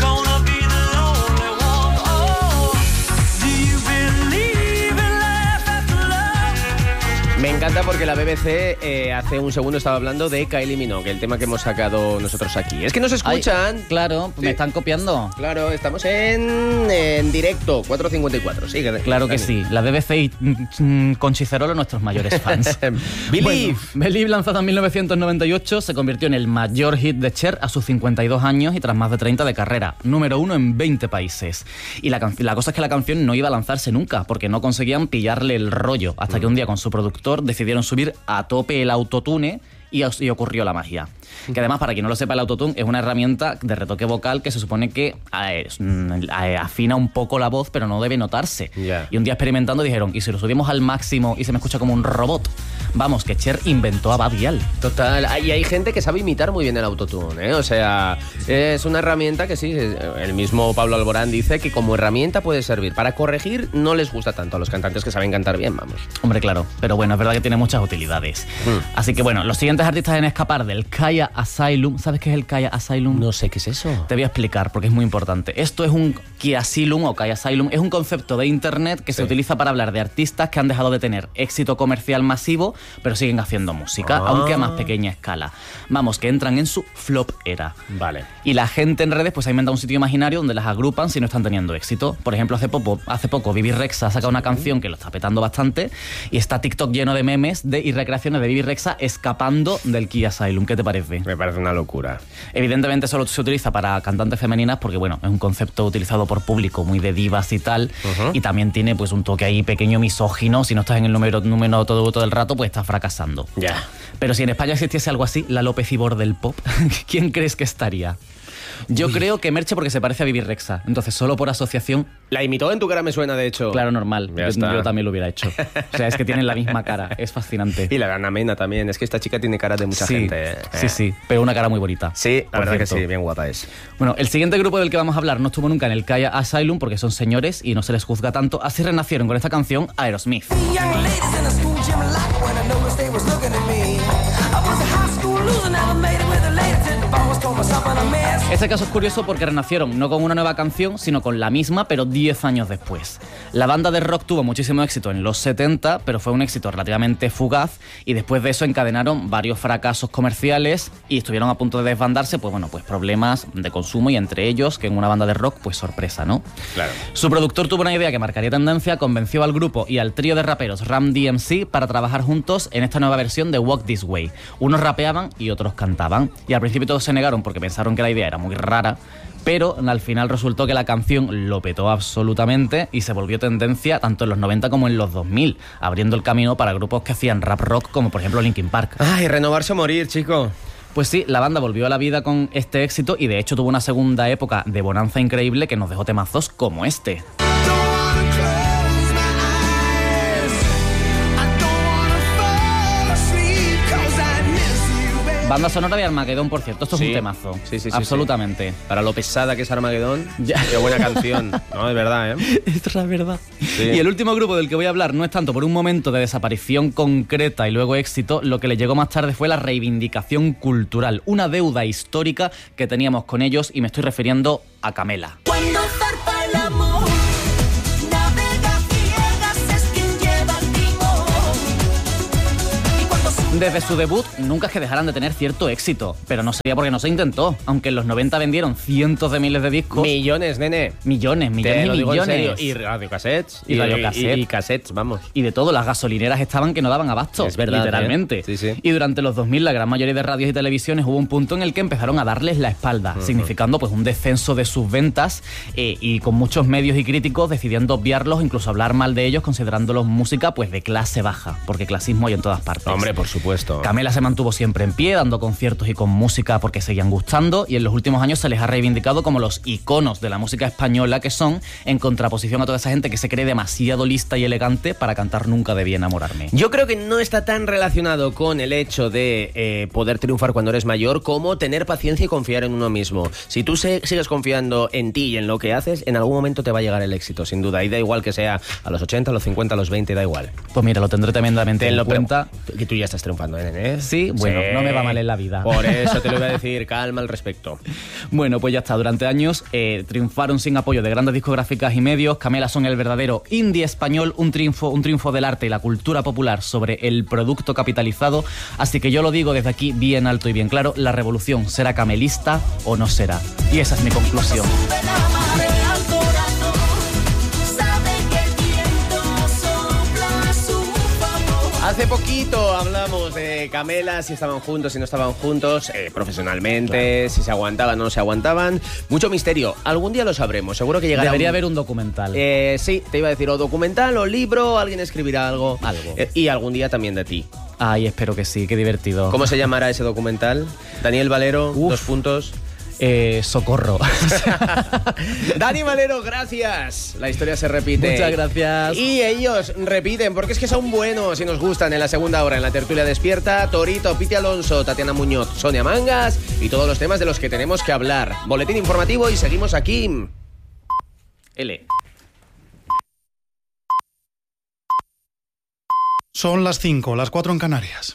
Me encanta porque la B B C eh, hace un segundo estaba hablando de Kylie Minogue, el tema que hemos sacado nosotros aquí. Es que nos escuchan. Ay, claro, sí. Me están copiando. Claro, estamos en, en directo, cuatro cincuenta y cuatro. Sí, que, claro que sí. La B B C y mm, Conchicerolo, nuestros mayores fans. Believe. Bueno, Believe, lanzada en mil novecientos noventa y ocho, se convirtió en el mayor hit de Cher a sus cincuenta y dos años y tras más de treinta de carrera. Número uno en veinte países. Y la, la cosa es que la canción no iba a lanzarse nunca, porque no conseguían pillarle el rollo, hasta que un día con su productor decidieron subir a tope el autotune y, y ocurrió la magia. Que además, para quien no lo sepa, el autotune es una herramienta de retoque vocal que se supone que eh, eh, afina un poco la voz, pero no debe notarse. Yeah. Y un día experimentando dijeron, ¿y si lo subimos al máximo y se me escucha como un robot? Vamos, que Cher inventó a Badial. Total, y hay gente que sabe imitar muy bien el autotune, ¿eh? O sea, es una herramienta que sí, el mismo Pablo Alborán dice que como herramienta puede servir. Para corregir no les gusta tanto a los cantantes que saben cantar bien, vamos. Hombre, claro, pero bueno, es verdad que tiene muchas utilidades. Mm. Así que bueno, los siguientes artistas en escapar del Kaya Asylum. ¿Sabes qué es el Kaya Asylum? No sé qué es eso. Te voy a explicar porque es muy importante. Esto es un Kaya Asylum o Kaya Asylum, es un concepto de internet que sí. se utiliza para hablar de artistas que han dejado de tener éxito comercial masivo, pero siguen haciendo música, ah. aunque a más pequeña escala. Vamos, que entran en su flop era. Vale. Y la gente en redes pues ha inventado un sitio imaginario donde las agrupan si no están teniendo éxito. Por ejemplo, hace poco, hace poco Bibi Rexha ha sacado una canción que lo está petando bastante y está TikTok lleno de memes de, y recreaciones de Bibi Rexha escapando del Kaya Asylum. ¿Qué te parece? Me parece una locura. Evidentemente solo se utiliza para cantantes femeninas porque, bueno, es un concepto utilizado por público muy de divas y tal, uh-huh. y también tiene pues un toque ahí pequeño misógino. Si no estás en el número, número todo, todo el rato, pues estás fracasando. Ya. Yeah. Pero si en España existiese algo así, la López Ibor del pop, ¿quién crees que estaría? Yo Uy. creo que Merche porque se parece a Bibi Rexha. Entonces, solo por asociación... La imitó en Tu cara me suena, de hecho. Claro, normal. Yo, yo también lo hubiera hecho. O sea, es que tienen la misma cara. Es fascinante. Y la de Ana Mena también. Es que esta chica tiene cara de mucha sí, gente. Sí, sí. Pero una cara muy bonita. Sí, la verdad cierto. que sí. Bien guapa es. Bueno, el siguiente grupo del que vamos a hablar no estuvo nunca en el Kaya Asylum porque son señores y no se les juzga tanto. Así renacieron con esta canción Aerosmith. Este caso es curioso porque renacieron no con una nueva canción, sino con la misma, pero diez años después. La banda de rock tuvo muchísimo éxito en los setenta, pero fue un éxito relativamente fugaz y después de eso encadenaron varios fracasos comerciales y estuvieron a punto de desbandarse, pues bueno, pues problemas de consumo y entre ellos, que en una banda de rock, pues sorpresa, ¿no? Claro. Su productor tuvo una idea que marcaría tendencia, convenció al grupo y al trío de raperos Ram D M C para trabajar juntos en esta nueva versión de Walk This Way. Unos rapeaban y otros cantaban y al principio todos se negaron porque pensaron que la idea era muy rara, pero al final resultó que la canción lo petó absolutamente y se volvió tendencia tanto en los noventa como en los dos mil, abriendo el camino para grupos que hacían rap rock como por ejemplo Linkin Park. Ay, renovarse o morir, chico. Pues sí, la banda volvió a la vida con este éxito y de hecho tuvo una segunda época de bonanza increíble que nos dejó temazos como este. Banda sonora de Armagedón, por cierto. Esto Sí. es un temazo. Sí, sí, sí, absolutamente. sí. Para lo pesada que es Armagedón, qué buena canción. No, es verdad, ¿eh? Es la verdad. Sí. Y el último grupo del que voy a hablar no es tanto por un momento de desaparición concreta y luego éxito, lo que le llegó más tarde fue la reivindicación cultural, una deuda histórica que teníamos con ellos, y me estoy refiriendo a Camela. Cuando zarpa el amor, navega ciegas es quien lleva el timón. Y cuando sube Desde su debut nunca es que dejaran de tener cierto éxito, pero no sería porque no se intentó, aunque en los noventa vendieron cientos de miles de discos. Millones, nene. Millones, millones Te y lo digo en millones. serio. Y radiocassettes. Y radiocassettes. Y, y cassettes, vamos. Y de todo, las gasolineras estaban que no daban abasto, Es verdad, literalmente. ¿eh? Sí, sí. Y durante los dos mil, la gran mayoría de radios y televisiones hubo un punto en el que empezaron a darles la espalda, Ujú. significando pues un descenso de sus ventas, eh, y con muchos medios y críticos decidiendo obviarlos, incluso hablar mal de ellos, considerándolos música pues de clase baja, porque clasismo hay en todas partes. Hombre, por supuesto. Camela se mantuvo siempre en pie, dando conciertos y con música porque seguían gustando, y en los últimos años se les ha reivindicado como los iconos de la música española que son, en contraposición a toda esa gente que se cree demasiado lista y elegante para cantar Nunca debí enamorarme. Yo creo que no está tan relacionado con el hecho de eh, poder triunfar cuando eres mayor como tener paciencia y confiar en uno mismo. Si tú se, sigues confiando en ti y en lo que haces, en algún momento te va a llegar el éxito, sin duda. Y da igual que sea a los ochenta, a los cincuenta, a los veinte, da igual. Pues mira, lo tendré tremendamente en Tenlo, pero- cuenta. Que tú ya estás triunfando, ¿eh, nene? Sí, bueno, no me va mal en la vida. Por eso te lo iba a decir, calma al respecto. Bueno, pues ya está. Durante años eh, triunfaron sin apoyo de grandes discográficas y medios. Camela son el verdadero indie español, un triunfo, un triunfo del arte y la cultura popular sobre el producto capitalizado. Así que yo lo digo desde aquí bien alto y bien claro, la revolución será camelista o no será. Y esa es mi conclusión. la marea al corazón, sabe que el viento sopla a su favor. Hace poquito hablamos de Camela, si estaban juntos, si no estaban juntos, eh, profesionalmente, si se aguantaban o no se aguantaban. Mucho misterio. Algún día lo sabremos. Seguro que llegará. Debería un... haber un documental. Eh, sí, te iba a decir, o documental, o libro, alguien escribirá algo. Algo. Eh, y algún día también de ti. Ay, espero que sí, qué divertido. ¿Cómo se llamará ese documental? Daniel Valero, Uf. dos puntos. Eh, socorro. Dani Valero, gracias. La historia se repite. Muchas gracias. Y ellos repiten, porque es que son buenos y nos gustan. En la segunda hora, en la tertulia despierta, Torito, Piti Alonso, Tatiana Muñoz, Sonia Mangas y todos los temas de los que tenemos que hablar. Boletín informativo y seguimos aquí. L. Son las cinco, las cuatro en Canarias.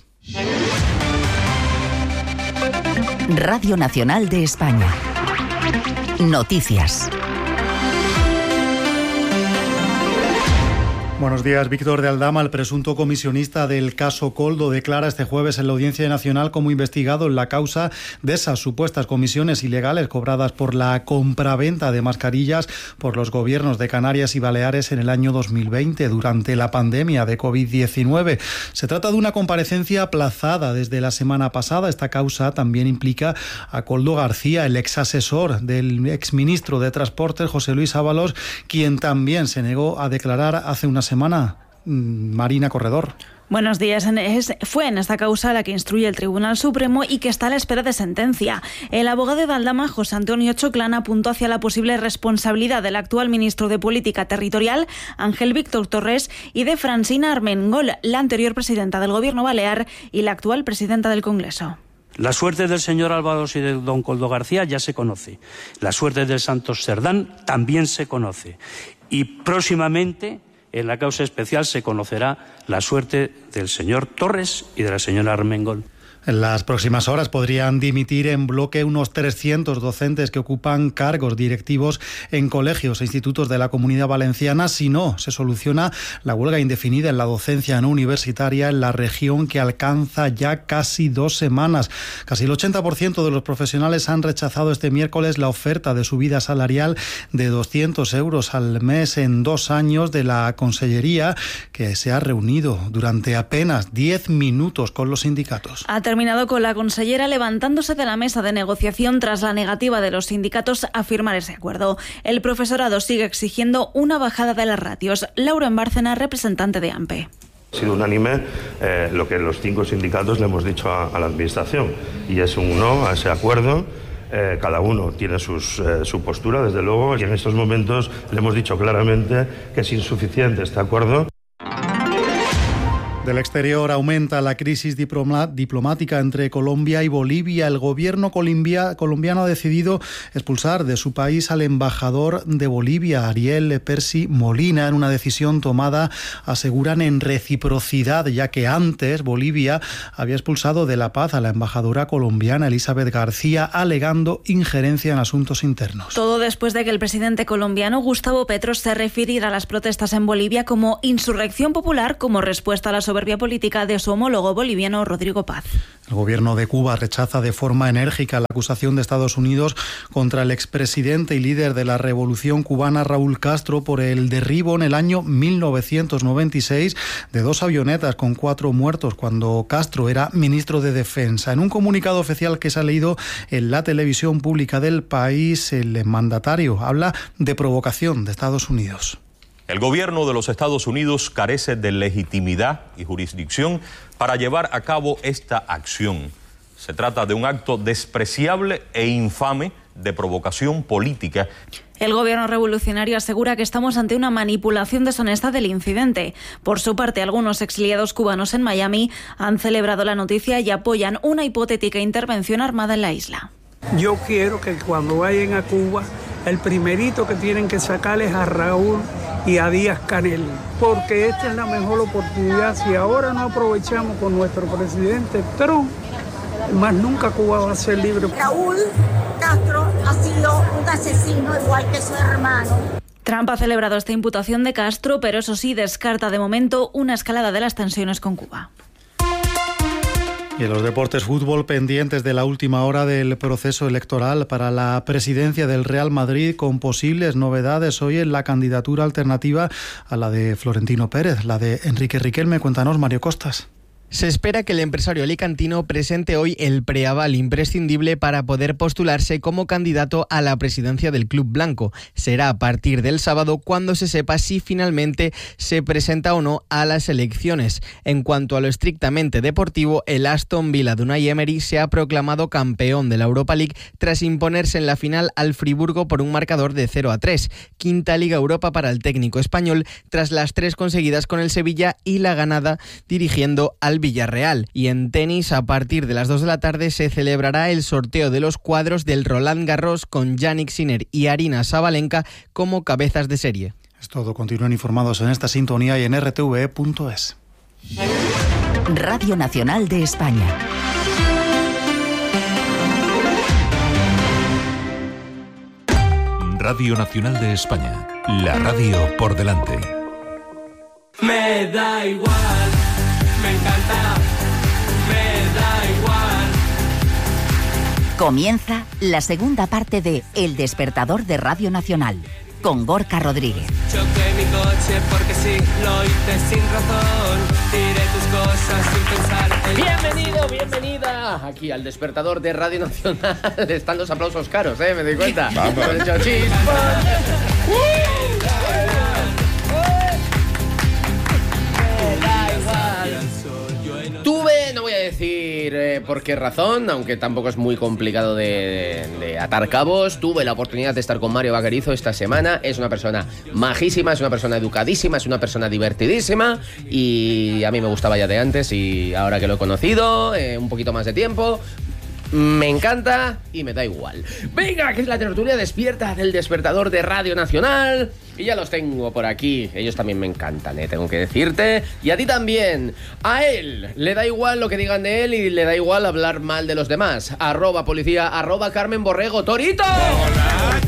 Radio Nacional de España. Noticias. Buenos días. Víctor de Aldama, el presunto comisionista del caso Coldo, declara este jueves en la Audiencia Nacional como investigado en la causa de esas supuestas comisiones ilegales cobradas por la compraventa de mascarillas por los gobiernos de Canarias y Baleares en el año dos mil veinte, durante la pandemia de covid diecinueve. Se trata de una comparecencia aplazada desde la semana pasada. Esta causa también implica a Coldo García, el ex asesor del exministro de Transportes, José Luis Ábalos, quien también se negó a declarar hace unas semana. Marina Corredor. Buenos días. Es, fue en esta causa la que instruye el Tribunal Supremo y que está a la espera de sentencia. El abogado de Aldama, José Antonio Choclana, apuntó hacia la posible responsabilidad del actual ministro de Política Territorial, Ángel Víctor Torres, y de Francina Armengol, la anterior presidenta del Gobierno balear y la actual presidenta del Congreso. La suerte del señor Ábalos y de don Coldo García ya se conoce. La suerte del Santos Cerdán también se conoce. Y próximamente, en la causa especial, se conocerá la suerte del señor Torres y de la señora Armengol. En las próximas horas podrían dimitir en bloque unos trescientos docentes que ocupan cargos directivos en colegios e institutos de la Comunidad Valenciana si no se soluciona la huelga indefinida en la docencia no universitaria en la región, que alcanza ya casi dos semanas. Casi el ochenta por ciento de los profesionales han rechazado este miércoles la oferta de subida salarial de doscientos euros al mes en dos años de la Consellería, que se ha reunido durante apenas diez minutos con los sindicatos. Ha terminado con la consellera levantándose de la mesa de negociación tras la negativa de los sindicatos a firmar ese acuerdo. El profesorado sigue exigiendo una bajada de las ratios. Laura Bárcena, representante de AMPE. Ha sido unánime eh, lo que los cinco sindicatos le hemos dicho a, a la Administración, y es un no a ese acuerdo. Eh, cada uno tiene sus, eh, su postura, desde luego, y en estos momentos le hemos dicho claramente que es insuficiente este acuerdo. Del exterior aumenta la crisis diploma- diplomática entre Colombia y Bolivia. El gobierno colombia- colombiano ha decidido expulsar de su país al embajador de Bolivia, Ariel Percy Molina, en una decisión tomada, aseguran, en reciprocidad, ya que antes Bolivia había expulsado de La Paz a la embajadora colombiana Elizabeth García, alegando injerencia en asuntos internos. Todo después de que el presidente colombiano Gustavo Petro se refiriera a las protestas en Bolivia como insurrección popular, como respuesta a la soberbia política de su homólogo boliviano Rodrigo Paz. El gobierno de Cuba rechaza de forma enérgica la acusación de Estados Unidos contra el expresidente y líder de la revolución cubana Raúl Castro por el derribo en el año mil novecientos noventa y seis de dos avionetas con cuatro muertos cuando Castro era ministro de Defensa. En un comunicado oficial que se ha leído en la televisión pública del país, el mandatario habla de provocación de Estados Unidos. El gobierno de los Estados Unidos carece de legitimidad y jurisdicción para llevar a cabo esta acción. Se trata de un acto despreciable e infame de provocación política. El gobierno revolucionario asegura que estamos ante una manipulación deshonesta del incidente. Por su parte, algunos exiliados cubanos en Miami han celebrado la noticia y apoyan una hipotética intervención armada en la isla. Yo quiero que cuando vayan a Cuba, el primerito que tienen que sacar es a Raúl y a Díaz Canel, porque esta es la mejor oportunidad. Si ahora no aprovechamos con nuestro presidente Trump, más nunca Cuba va a ser libre. Raúl Castro ha sido un asesino igual que su hermano. Trump ha celebrado esta imputación de Castro, pero eso sí, descarta de momento una escalada de las tensiones con Cuba. Y en los deportes, fútbol, pendientes de la última hora del proceso electoral para la presidencia del Real Madrid, con posibles novedades hoy en la candidatura alternativa a la de Florentino Pérez, la de Enrique Riquelme. Cuéntanos, Mario Costas. Se espera que el empresario alicantino presente hoy el preaval imprescindible para poder postularse como candidato a la presidencia del club blanco. Será a partir del sábado cuando se sepa si finalmente se presenta o no a las elecciones. En cuanto a lo estrictamente deportivo, el Aston Villa de Unai Emery se ha proclamado campeón de la Europa League tras imponerse en la final al Friburgo por un marcador de cero a tres. Quinta Liga Europa para el técnico español tras las tres conseguidas con el Sevilla y la ganada dirigiendo al Villarreal. Y en tenis, a partir de las dos de la tarde se celebrará el sorteo de los cuadros del Roland Garros con Jannik Sinner y Aryna Sabalenka como cabezas de serie. Es todo. Continúen informados en esta sintonía y en r t v e punto es. Radio Nacional de España. Radio Nacional de España. La radio por delante. Me da igual. Me encanta, me da igual. Comienza la segunda parte de El Despertador de Radio Nacional, con Gorka Rodríguez. Choqué mi coche porque sí, lo hice sin razón. Tiré tus cosas sin pensar. Bienvenido, bienvenida aquí al Despertador de Radio Nacional. Están los aplausos caros, ¿eh? Me doy cuenta. Vamos. Hemos hecho chispas. Tuve, no voy a decir eh, por qué razón, aunque tampoco es muy complicado de, de, de atar cabos, tuve la oportunidad de estar con Mario Vaquerizo esta semana. Es una persona majísima, es una persona educadísima, es una persona divertidísima y a mí me gustaba ya de antes y ahora que lo he conocido, eh, un poquito más de tiempo, me encanta y me da igual. Venga, que es la tertulia despierta del Despertador de Radio Nacional. Y ya los tengo por aquí. Ellos también me encantan, ¿eh? Tengo que decirte. Y a ti también. A él le da igual lo que digan de él y le da igual hablar mal de los demás. Arroba policía, arroba Carmen Borrego. ¡Torito! Hola,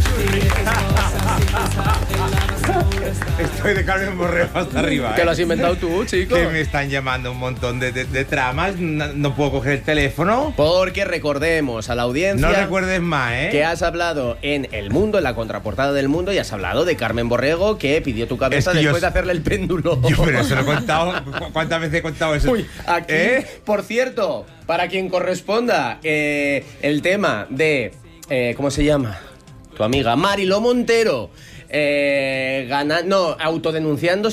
estoy de Carmen Borrego hasta arriba. ¿Que ¿eh? lo has inventado tú, chico? Que me están llamando un montón de, de, de tramas. No, no puedo coger el teléfono. Porque recordemos a la audiencia. No recuerdes más, ¿eh? Que has hablado en El Mundo, en la contraportada del Mundo, y has hablado de Carmen Borrego, que pidió tu cabeza es que después yo... de hacerle el péndulo. Yo, pero eso lo he contado. ¿Cuántas veces he contado eso? Uy, aquí, ¿eh? Por cierto, para quien corresponda, eh, el tema de. Eh, ¿Cómo se llama? Tu amiga Mariló Montero. Eh, gana, no, autodenunciándose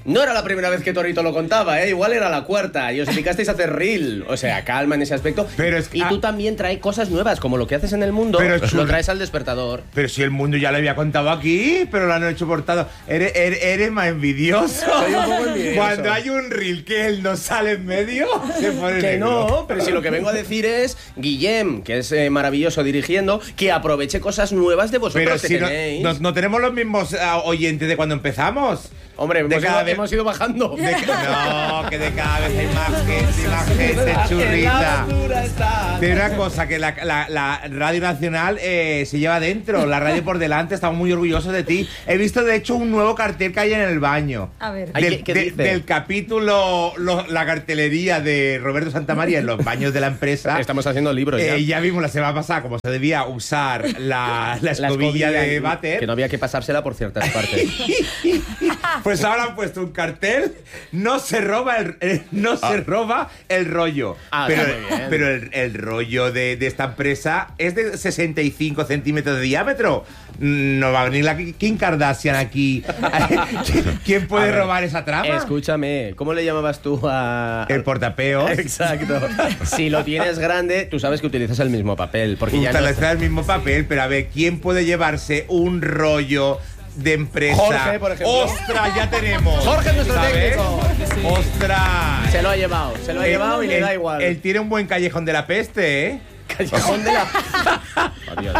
No era la primera vez que Torito lo contaba, ¿eh? Igual era la cuarta. Y os dedicasteis a hacer reel. O sea, calma en ese aspecto. Pero es que, y tú ah, también traes cosas nuevas, como lo que haces en el mundo, pero lo traes al despertador. Pero si el mundo ya lo había contado aquí, pero lo han hecho portado. Eres, eres, eres más envidioso. Soy un poco envidioso. Cuando hay un reel que él no sale en medio, se pone Que negro. no, pero si lo que vengo a decir es Guillem, que es eh, maravilloso dirigiendo, que aproveche cosas nuevas de vosotros Pero que si no, tenéis. no, no tenemos los mismos uh, oyentes de cuando empezamos. Hombre, de hemos, cada ido, vez, hemos ido bajando. de, no, que de cada vez hay más gente, más gente churrita. Pero una cosa, que la, la, la Radio Nacional eh, se lleva dentro, la radio por delante, estamos muy orgullosos de ti. He visto, de hecho, un nuevo cartel que hay en el baño. A ver. Del, Ay, ¿qué- qué de- dice? del capítulo, lo- la cartelería de Roberto Santamaría en los baños de la empresa. Estamos haciendo libros ya. Eh, ya vimos la semana pasada cómo se debía usar la, la La escobilla de y- váter. Que no había que pasársela por ciertas partes. Pues ahora han puesto un cartel, no se roba el, eh, no se roba el rollo. Ah, pero está muy bien. pero el, el rollo de, de esta empresa es de sesenta y cinco centímetros de diámetro. No va a venir la Kim Kardashian aquí. ¿Quién puede A ver, robar esa trama? Escúchame, ¿cómo le llamabas tú a...? El portapeos. Exacto. Si lo tienes grande, tú sabes que utilizas el mismo papel. Porque ya no Utilizar el mismo papel, pero a ver, ¿quién puede llevarse un rollo de empresa? Jorge, por ejemplo. ¡Ostras, ya tenemos! Jorge, nuestro ¿Sabes? técnico. ¡Ostras! Se lo ha llevado, se lo ha Él- llevado y le él- da igual. Él tiene un buen callejón de la peste, ¿eh? Callejón de la... Adiós.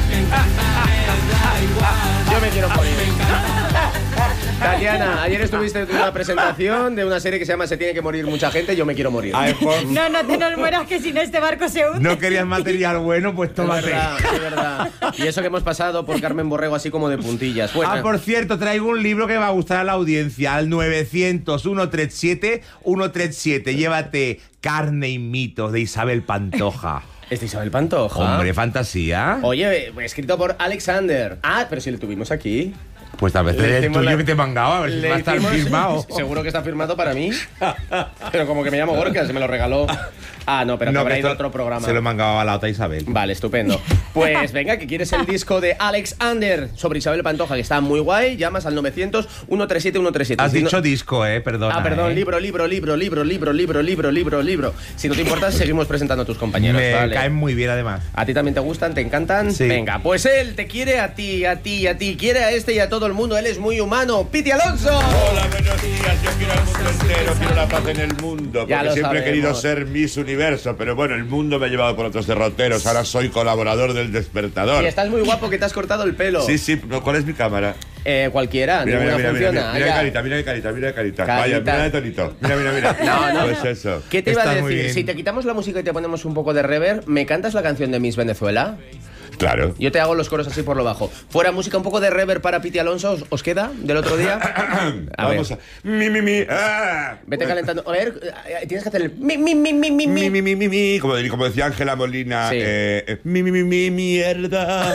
Yo me quiero morir. Tatiana, ayer estuviste en una presentación de una serie que se llama Se tiene que morir mucha gente, yo me quiero morir. A ver, por- No, no te nos mueras que si no este barco se hunde. No querías material bueno, pues Es tómate. verdad, es verdad. Y eso que hemos pasado por Carmen Borrego así como de puntillas. Bueno, Ah, por cierto, traigo un libro que va a gustar a la audiencia. Al novecientos, ciento treinta y siete, ciento treinta y siete. Llévate Carne y mitos de Isabel Pantoja. ¿es de Isabel Pantoja? Hombre, fantasía. Oye, escrito por Alexander. Ah, pero si le tuvimos aquí. Pues tal vez Le el hicimos tuyo la- que te he mangado, a ver si Le va a estar hicimos- firmado. Seguro que está firmado para mí. Pero como que me llamo Gorka, se me lo regaló. Ah, no, pero que No, habrá que ido a esto otro programa. Se lo he mangado a la otra Isabel. Vale, estupendo. Pues venga, que quieres el disco de Alex Ander sobre Isabel Pantoja, que está muy guay. Llamas al novecientos, ciento treinta y siete, ciento treinta y siete. Has Si no- dicho disco, eh, perdona. Ah, perdón, eh. libro, libro, libro, libro, libro, libro, libro, libro, libro. Si no te importa, seguimos presentando a tus compañeros, Me ¿vale? caen muy bien, además. ¿A ti también te gustan? ¿Te encantan? Sí. Venga, pues él te quiere a ti, a ti, a ti. Quiere a este y a todo el mundo. Él es muy humano. ¡Piti Alonso! Hola, buenos días. Yo quiero al mundo entero, quiero la paz en el mundo. Ya Porque lo siempre he sabemos. querido ser Miss Universo, pero bueno, el mundo me ha llevado por otros derroteros. Ahora soy colaborador del Despertador. Y estás muy guapo que te has cortado el pelo. Sí, sí, no, ¿cuál es mi cámara? Eh, cualquiera, Mira, mira, ninguna mira, mira, funciona. mira, mira Ah, qué ya. carita, mira qué carita, mira qué carita. Carita. Vaya, mira de tonito. Mira, mira, mira. No, no. Pues eso. ¿Qué te iba Está a muy decir? bien. Si te quitamos la música y te ponemos un poco de reverb, ¿me cantas la canción de Miss Venezuela? Claro. Yo te hago los coros así por lo bajo. Fuera música, un poco de reverb para Piti Alonso, ¿os, os queda del otro día? A Vamos ver. a. Mi, mi, mi. Ah. Vete calentando. A ver, eh, tienes que hacer el mi, mi, mi, mi, mi, Mi, mi. mi, mi, mi, mi. Como, como decía Ángela Molina. Sí. eh, eh, mi, mi, mi, mi, mierda.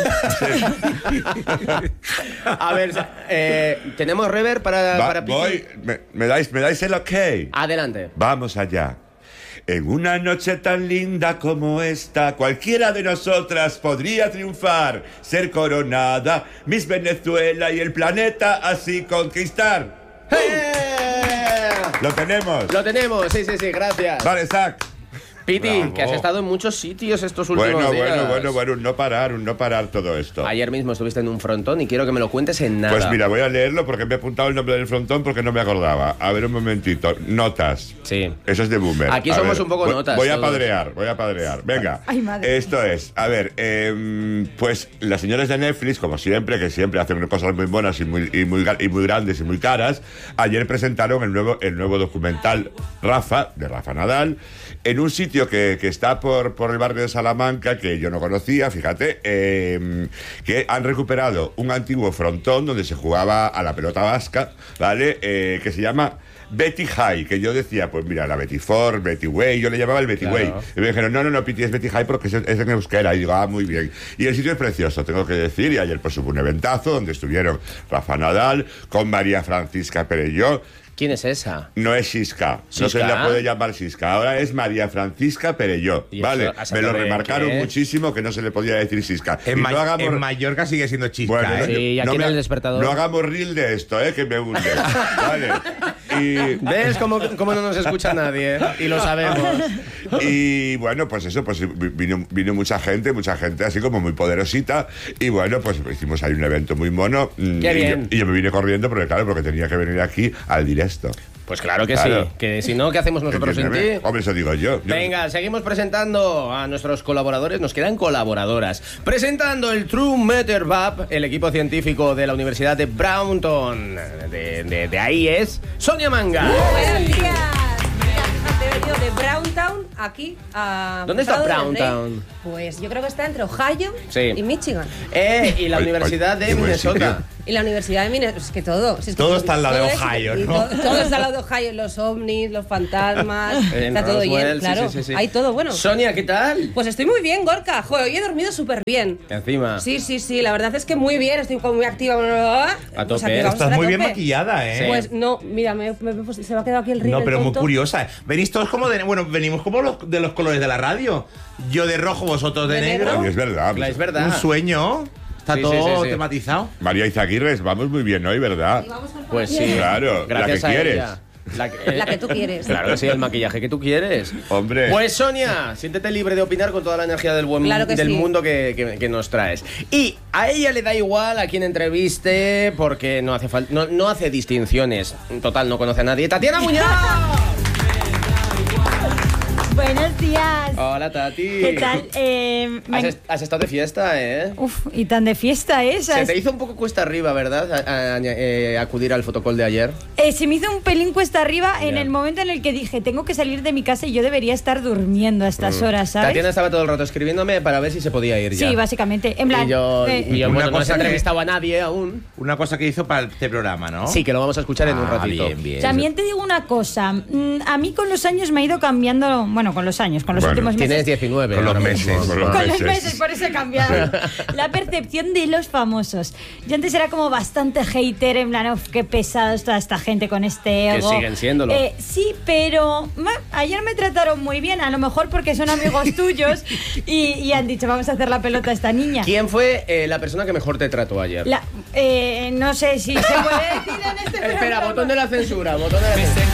A ver, eh, ¿tenemos reverb para, Va, para Piti? voy. Me, me dais, ¿Me dais el ok? Adelante. Vamos allá. En una noche tan linda como esta, cualquiera de nosotras podría triunfar, ser coronada, Miss Venezuela y el planeta así conquistar. ¡Eh! ¿Lo tenemos? Lo tenemos, sí, sí, sí, gracias. Vale, Zach. Piti, Bravo. que has estado en muchos sitios estos últimos Bueno, días. bueno, bueno, bueno, un no parar, un no parar todo esto. Ayer mismo estuviste en un frontón y quiero que me lo cuentes en nada. Pues mira, voy a leerlo porque me he apuntado el nombre del frontón porque no me acordaba. A ver, un momentito. Notas. Sí. Eso es de Boomer. Aquí A somos ver, un poco voy- notas Voy a todos. padrear, voy a padrear. Venga. Ay, madre. Esto es, a ver, em, pues las señoras de Netflix, como siempre, que siempre hacen cosas muy buenas y muy, y muy, y muy grandes y muy caras, ayer presentaron el nuevo, el nuevo documental Rafa, de Rafa Nadal, en un sitio que, que está por, por el barrio de Salamanca, que yo no conocía, fíjate, eh, que han recuperado un antiguo frontón donde se jugaba a la pelota vasca, ¿vale? Eh, que se llama Betty High, que yo decía, pues mira, la Betty Ford, Betty Way, yo le llamaba el Betty Claro. Way. Y me dijeron, no, no, no, Piti, es Betty High porque es, es en euskera. Y digo, ah, muy bien. Y el sitio es precioso, tengo que decir. Y ayer pues hubo un eventazo donde estuvieron Rafa Nadal con María Francisca Perelló. ¿Quién es esa? No es Xisca, no se ¿Xisca? la puede llamar Xisca, ahora es María Francisca Perelló, ¿Y ¿vale? eso, a Me saber lo de remarcaron qué es? muchísimo que no se le podía decir Xisca. En, Y Ma- no hagamos- en Mallorca sigue siendo chisca, Bueno, ¿eh? Sí, y aquí en me- el despertador. No hagamos reel de esto, ¿eh? Que me hunde. Vale. Y, ¿Ves cómo, cómo no nos escucha nadie? Y lo sabemos. Y bueno, pues eso, pues vino, vino mucha gente, mucha gente así como muy poderosita. Y bueno, pues hicimos ahí un evento muy mono. Qué y, bien. Yo, y yo me vine corriendo, porque claro, porque tenía que venir aquí al directo. Pues claro que Claro. sí, que si no, ¿qué hacemos nosotros sin ti? Entiéndeme. Hombre, eso digo yo. Yo- Venga, seguimos presentando a nuestros colaboradores, nos quedan colaboradodoras. Presentando el True Matter Lab, el equipo científico de la Universidad de Brownton. De, de- de ahí es Sonia Manga. Buenos días. Mira, fíjate, he venido de Browntown aquí a... ¿Dónde está Prado del Rey. Browntown? Pues yo creo que está entre Ohio Sí. y Michigan. Eh, y la Universidad de Minnesota. Y la Universidad de Minnesota, es que todo. si es que Todo está al lado todo de es- Ohio, y ¿no? Todo, todo está al lado de Ohio, los ovnis, los fantasmas, En está todo Roswell, bien, sí, claro. sí, sí, sí. Hay todo bueno. Sonia, ¿qué tal? Pues estoy muy bien, Gorka. Joder, hoy he dormido súper bien. Encima. Sí, sí, sí, la verdad es que muy bien, estoy como muy activa. A Pues tope. aquí vamos Estás a muy tope. bien maquillada, ¿eh? Pues no, mira, me, me- me- se me ha quedado aquí el río. No, pero muy curiosa. Venís todos como de... Bueno, venimos como los, de los colores de la radio. Yo de rojo, vosotros de, ¿De negro. negro? Y es verdad. Es verdad. Un sueño. Está Sí, todo sí, sí, sí. tematizado. María Izaguirre, vamos muy bien hoy, ¿verdad? Pues sí. Claro, Gracias la a que quieres. ella. La que, La que tú quieres. Claro que sí, el maquillaje que tú quieres. Hombre. Pues Sonia, siéntete libre de opinar con toda la energía del buen Claro que del sí. mundo que, que- que nos traes. Y a ella le da igual a quien entreviste porque no hace falta, no, no hace distinciones. En total, no conoce a nadie. ¡Tatiana Muñoz! Buenos días. Hola, Tati. ¿Qué tal? Eh, me- Has, est- has estado de fiesta, ¿eh? Uf, y tan de fiesta Se esas. te hizo un poco cuesta arriba, ¿verdad? A- a- eh, acudir al fotocall de ayer. Eh, se me hizo un pelín cuesta arriba en Ya. el momento en el que dije, tengo que salir de mi casa y yo debería estar durmiendo a estas Mm. horas, ¿sabes? Tatiana estaba todo el rato escribiéndome para ver si se podía ir ya. Sí, básicamente. En plan, Y yo, eh, y yo, Una bueno, no cosa se ha que- entrevistado a nadie aún. Una cosa que hizo para este programa, ¿no? Sí, que lo vamos a escuchar en un Ah, ratito. bien, bien. también te digo una cosa. mm, A mí con los años me ha ido cambiando, bueno, con los años, con los Bueno, últimos meses. Tienes diecinueve. Con los ahora meses, mismo. con los Con los meses. meses, por eso he cambiado. La percepción de los famosos. Yo antes era como bastante hater, en plan, uf, qué pesado está esta gente con este Que ego. siguen siéndolo. Eh, sí, pero ma, ayer me trataron muy bien, a lo mejor porque son amigos tuyos y, y han dicho, vamos a hacer la pelota a esta niña. ¿Quién fue eh, la persona que mejor te trató ayer? La- eh, no sé si se puede decir en este Espera, programa. botón de la censura, botón de la censura.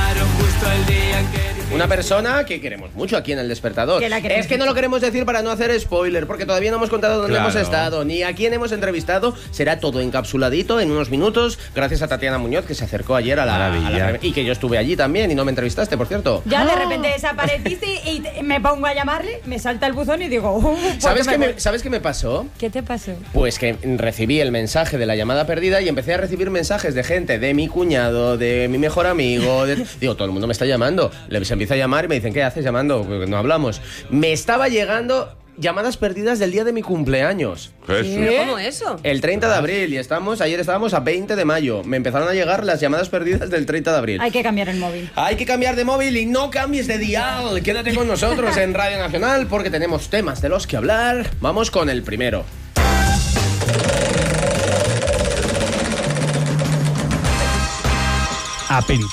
Una persona que queremos mucho aquí en El Despertador. Que la queremos Es que no lo queremos decir para no hacer spoiler, porque todavía no hemos contado dónde Claro. hemos estado, ni a quién hemos entrevistado. Será todo encapsuladito en unos minutos, gracias a Tatiana Muñoz, que se acercó ayer a la, Maravilla. a la- y que yo estuve allí también y no me entrevistaste, por cierto. Ya de repente desapareciste y te- me pongo a llamarle, me salta el buzón y digo, uh, ¿por ¿Sabes qué qué me me, voy? ¿Sabes qué me pasó? ¿Qué te pasó? Pues que recibí el mensaje de la llamada perdida y empecé a recibir mensajes de gente, de mi cuñado, de mi mejor amigo. de- Digo, todo el mundo me está llamando. Les empieza a llamar y me dicen, ¿qué haces llamando? Porque no hablamos. Me estaba llegando llamadas perdidas del día de mi cumpleaños. ¿Pero cómo eso? El treinta de abril y estamos, ayer estábamos a veinte de mayo. Me empezaron a llegar las llamadas perdidas del treinta de abril. Hay que cambiar el móvil. Hay que cambiar de móvil y no cambies de dial. Quédate con nosotros en Radio Nacional porque tenemos temas de los que hablar. Vamos con el primero. Aperitivo.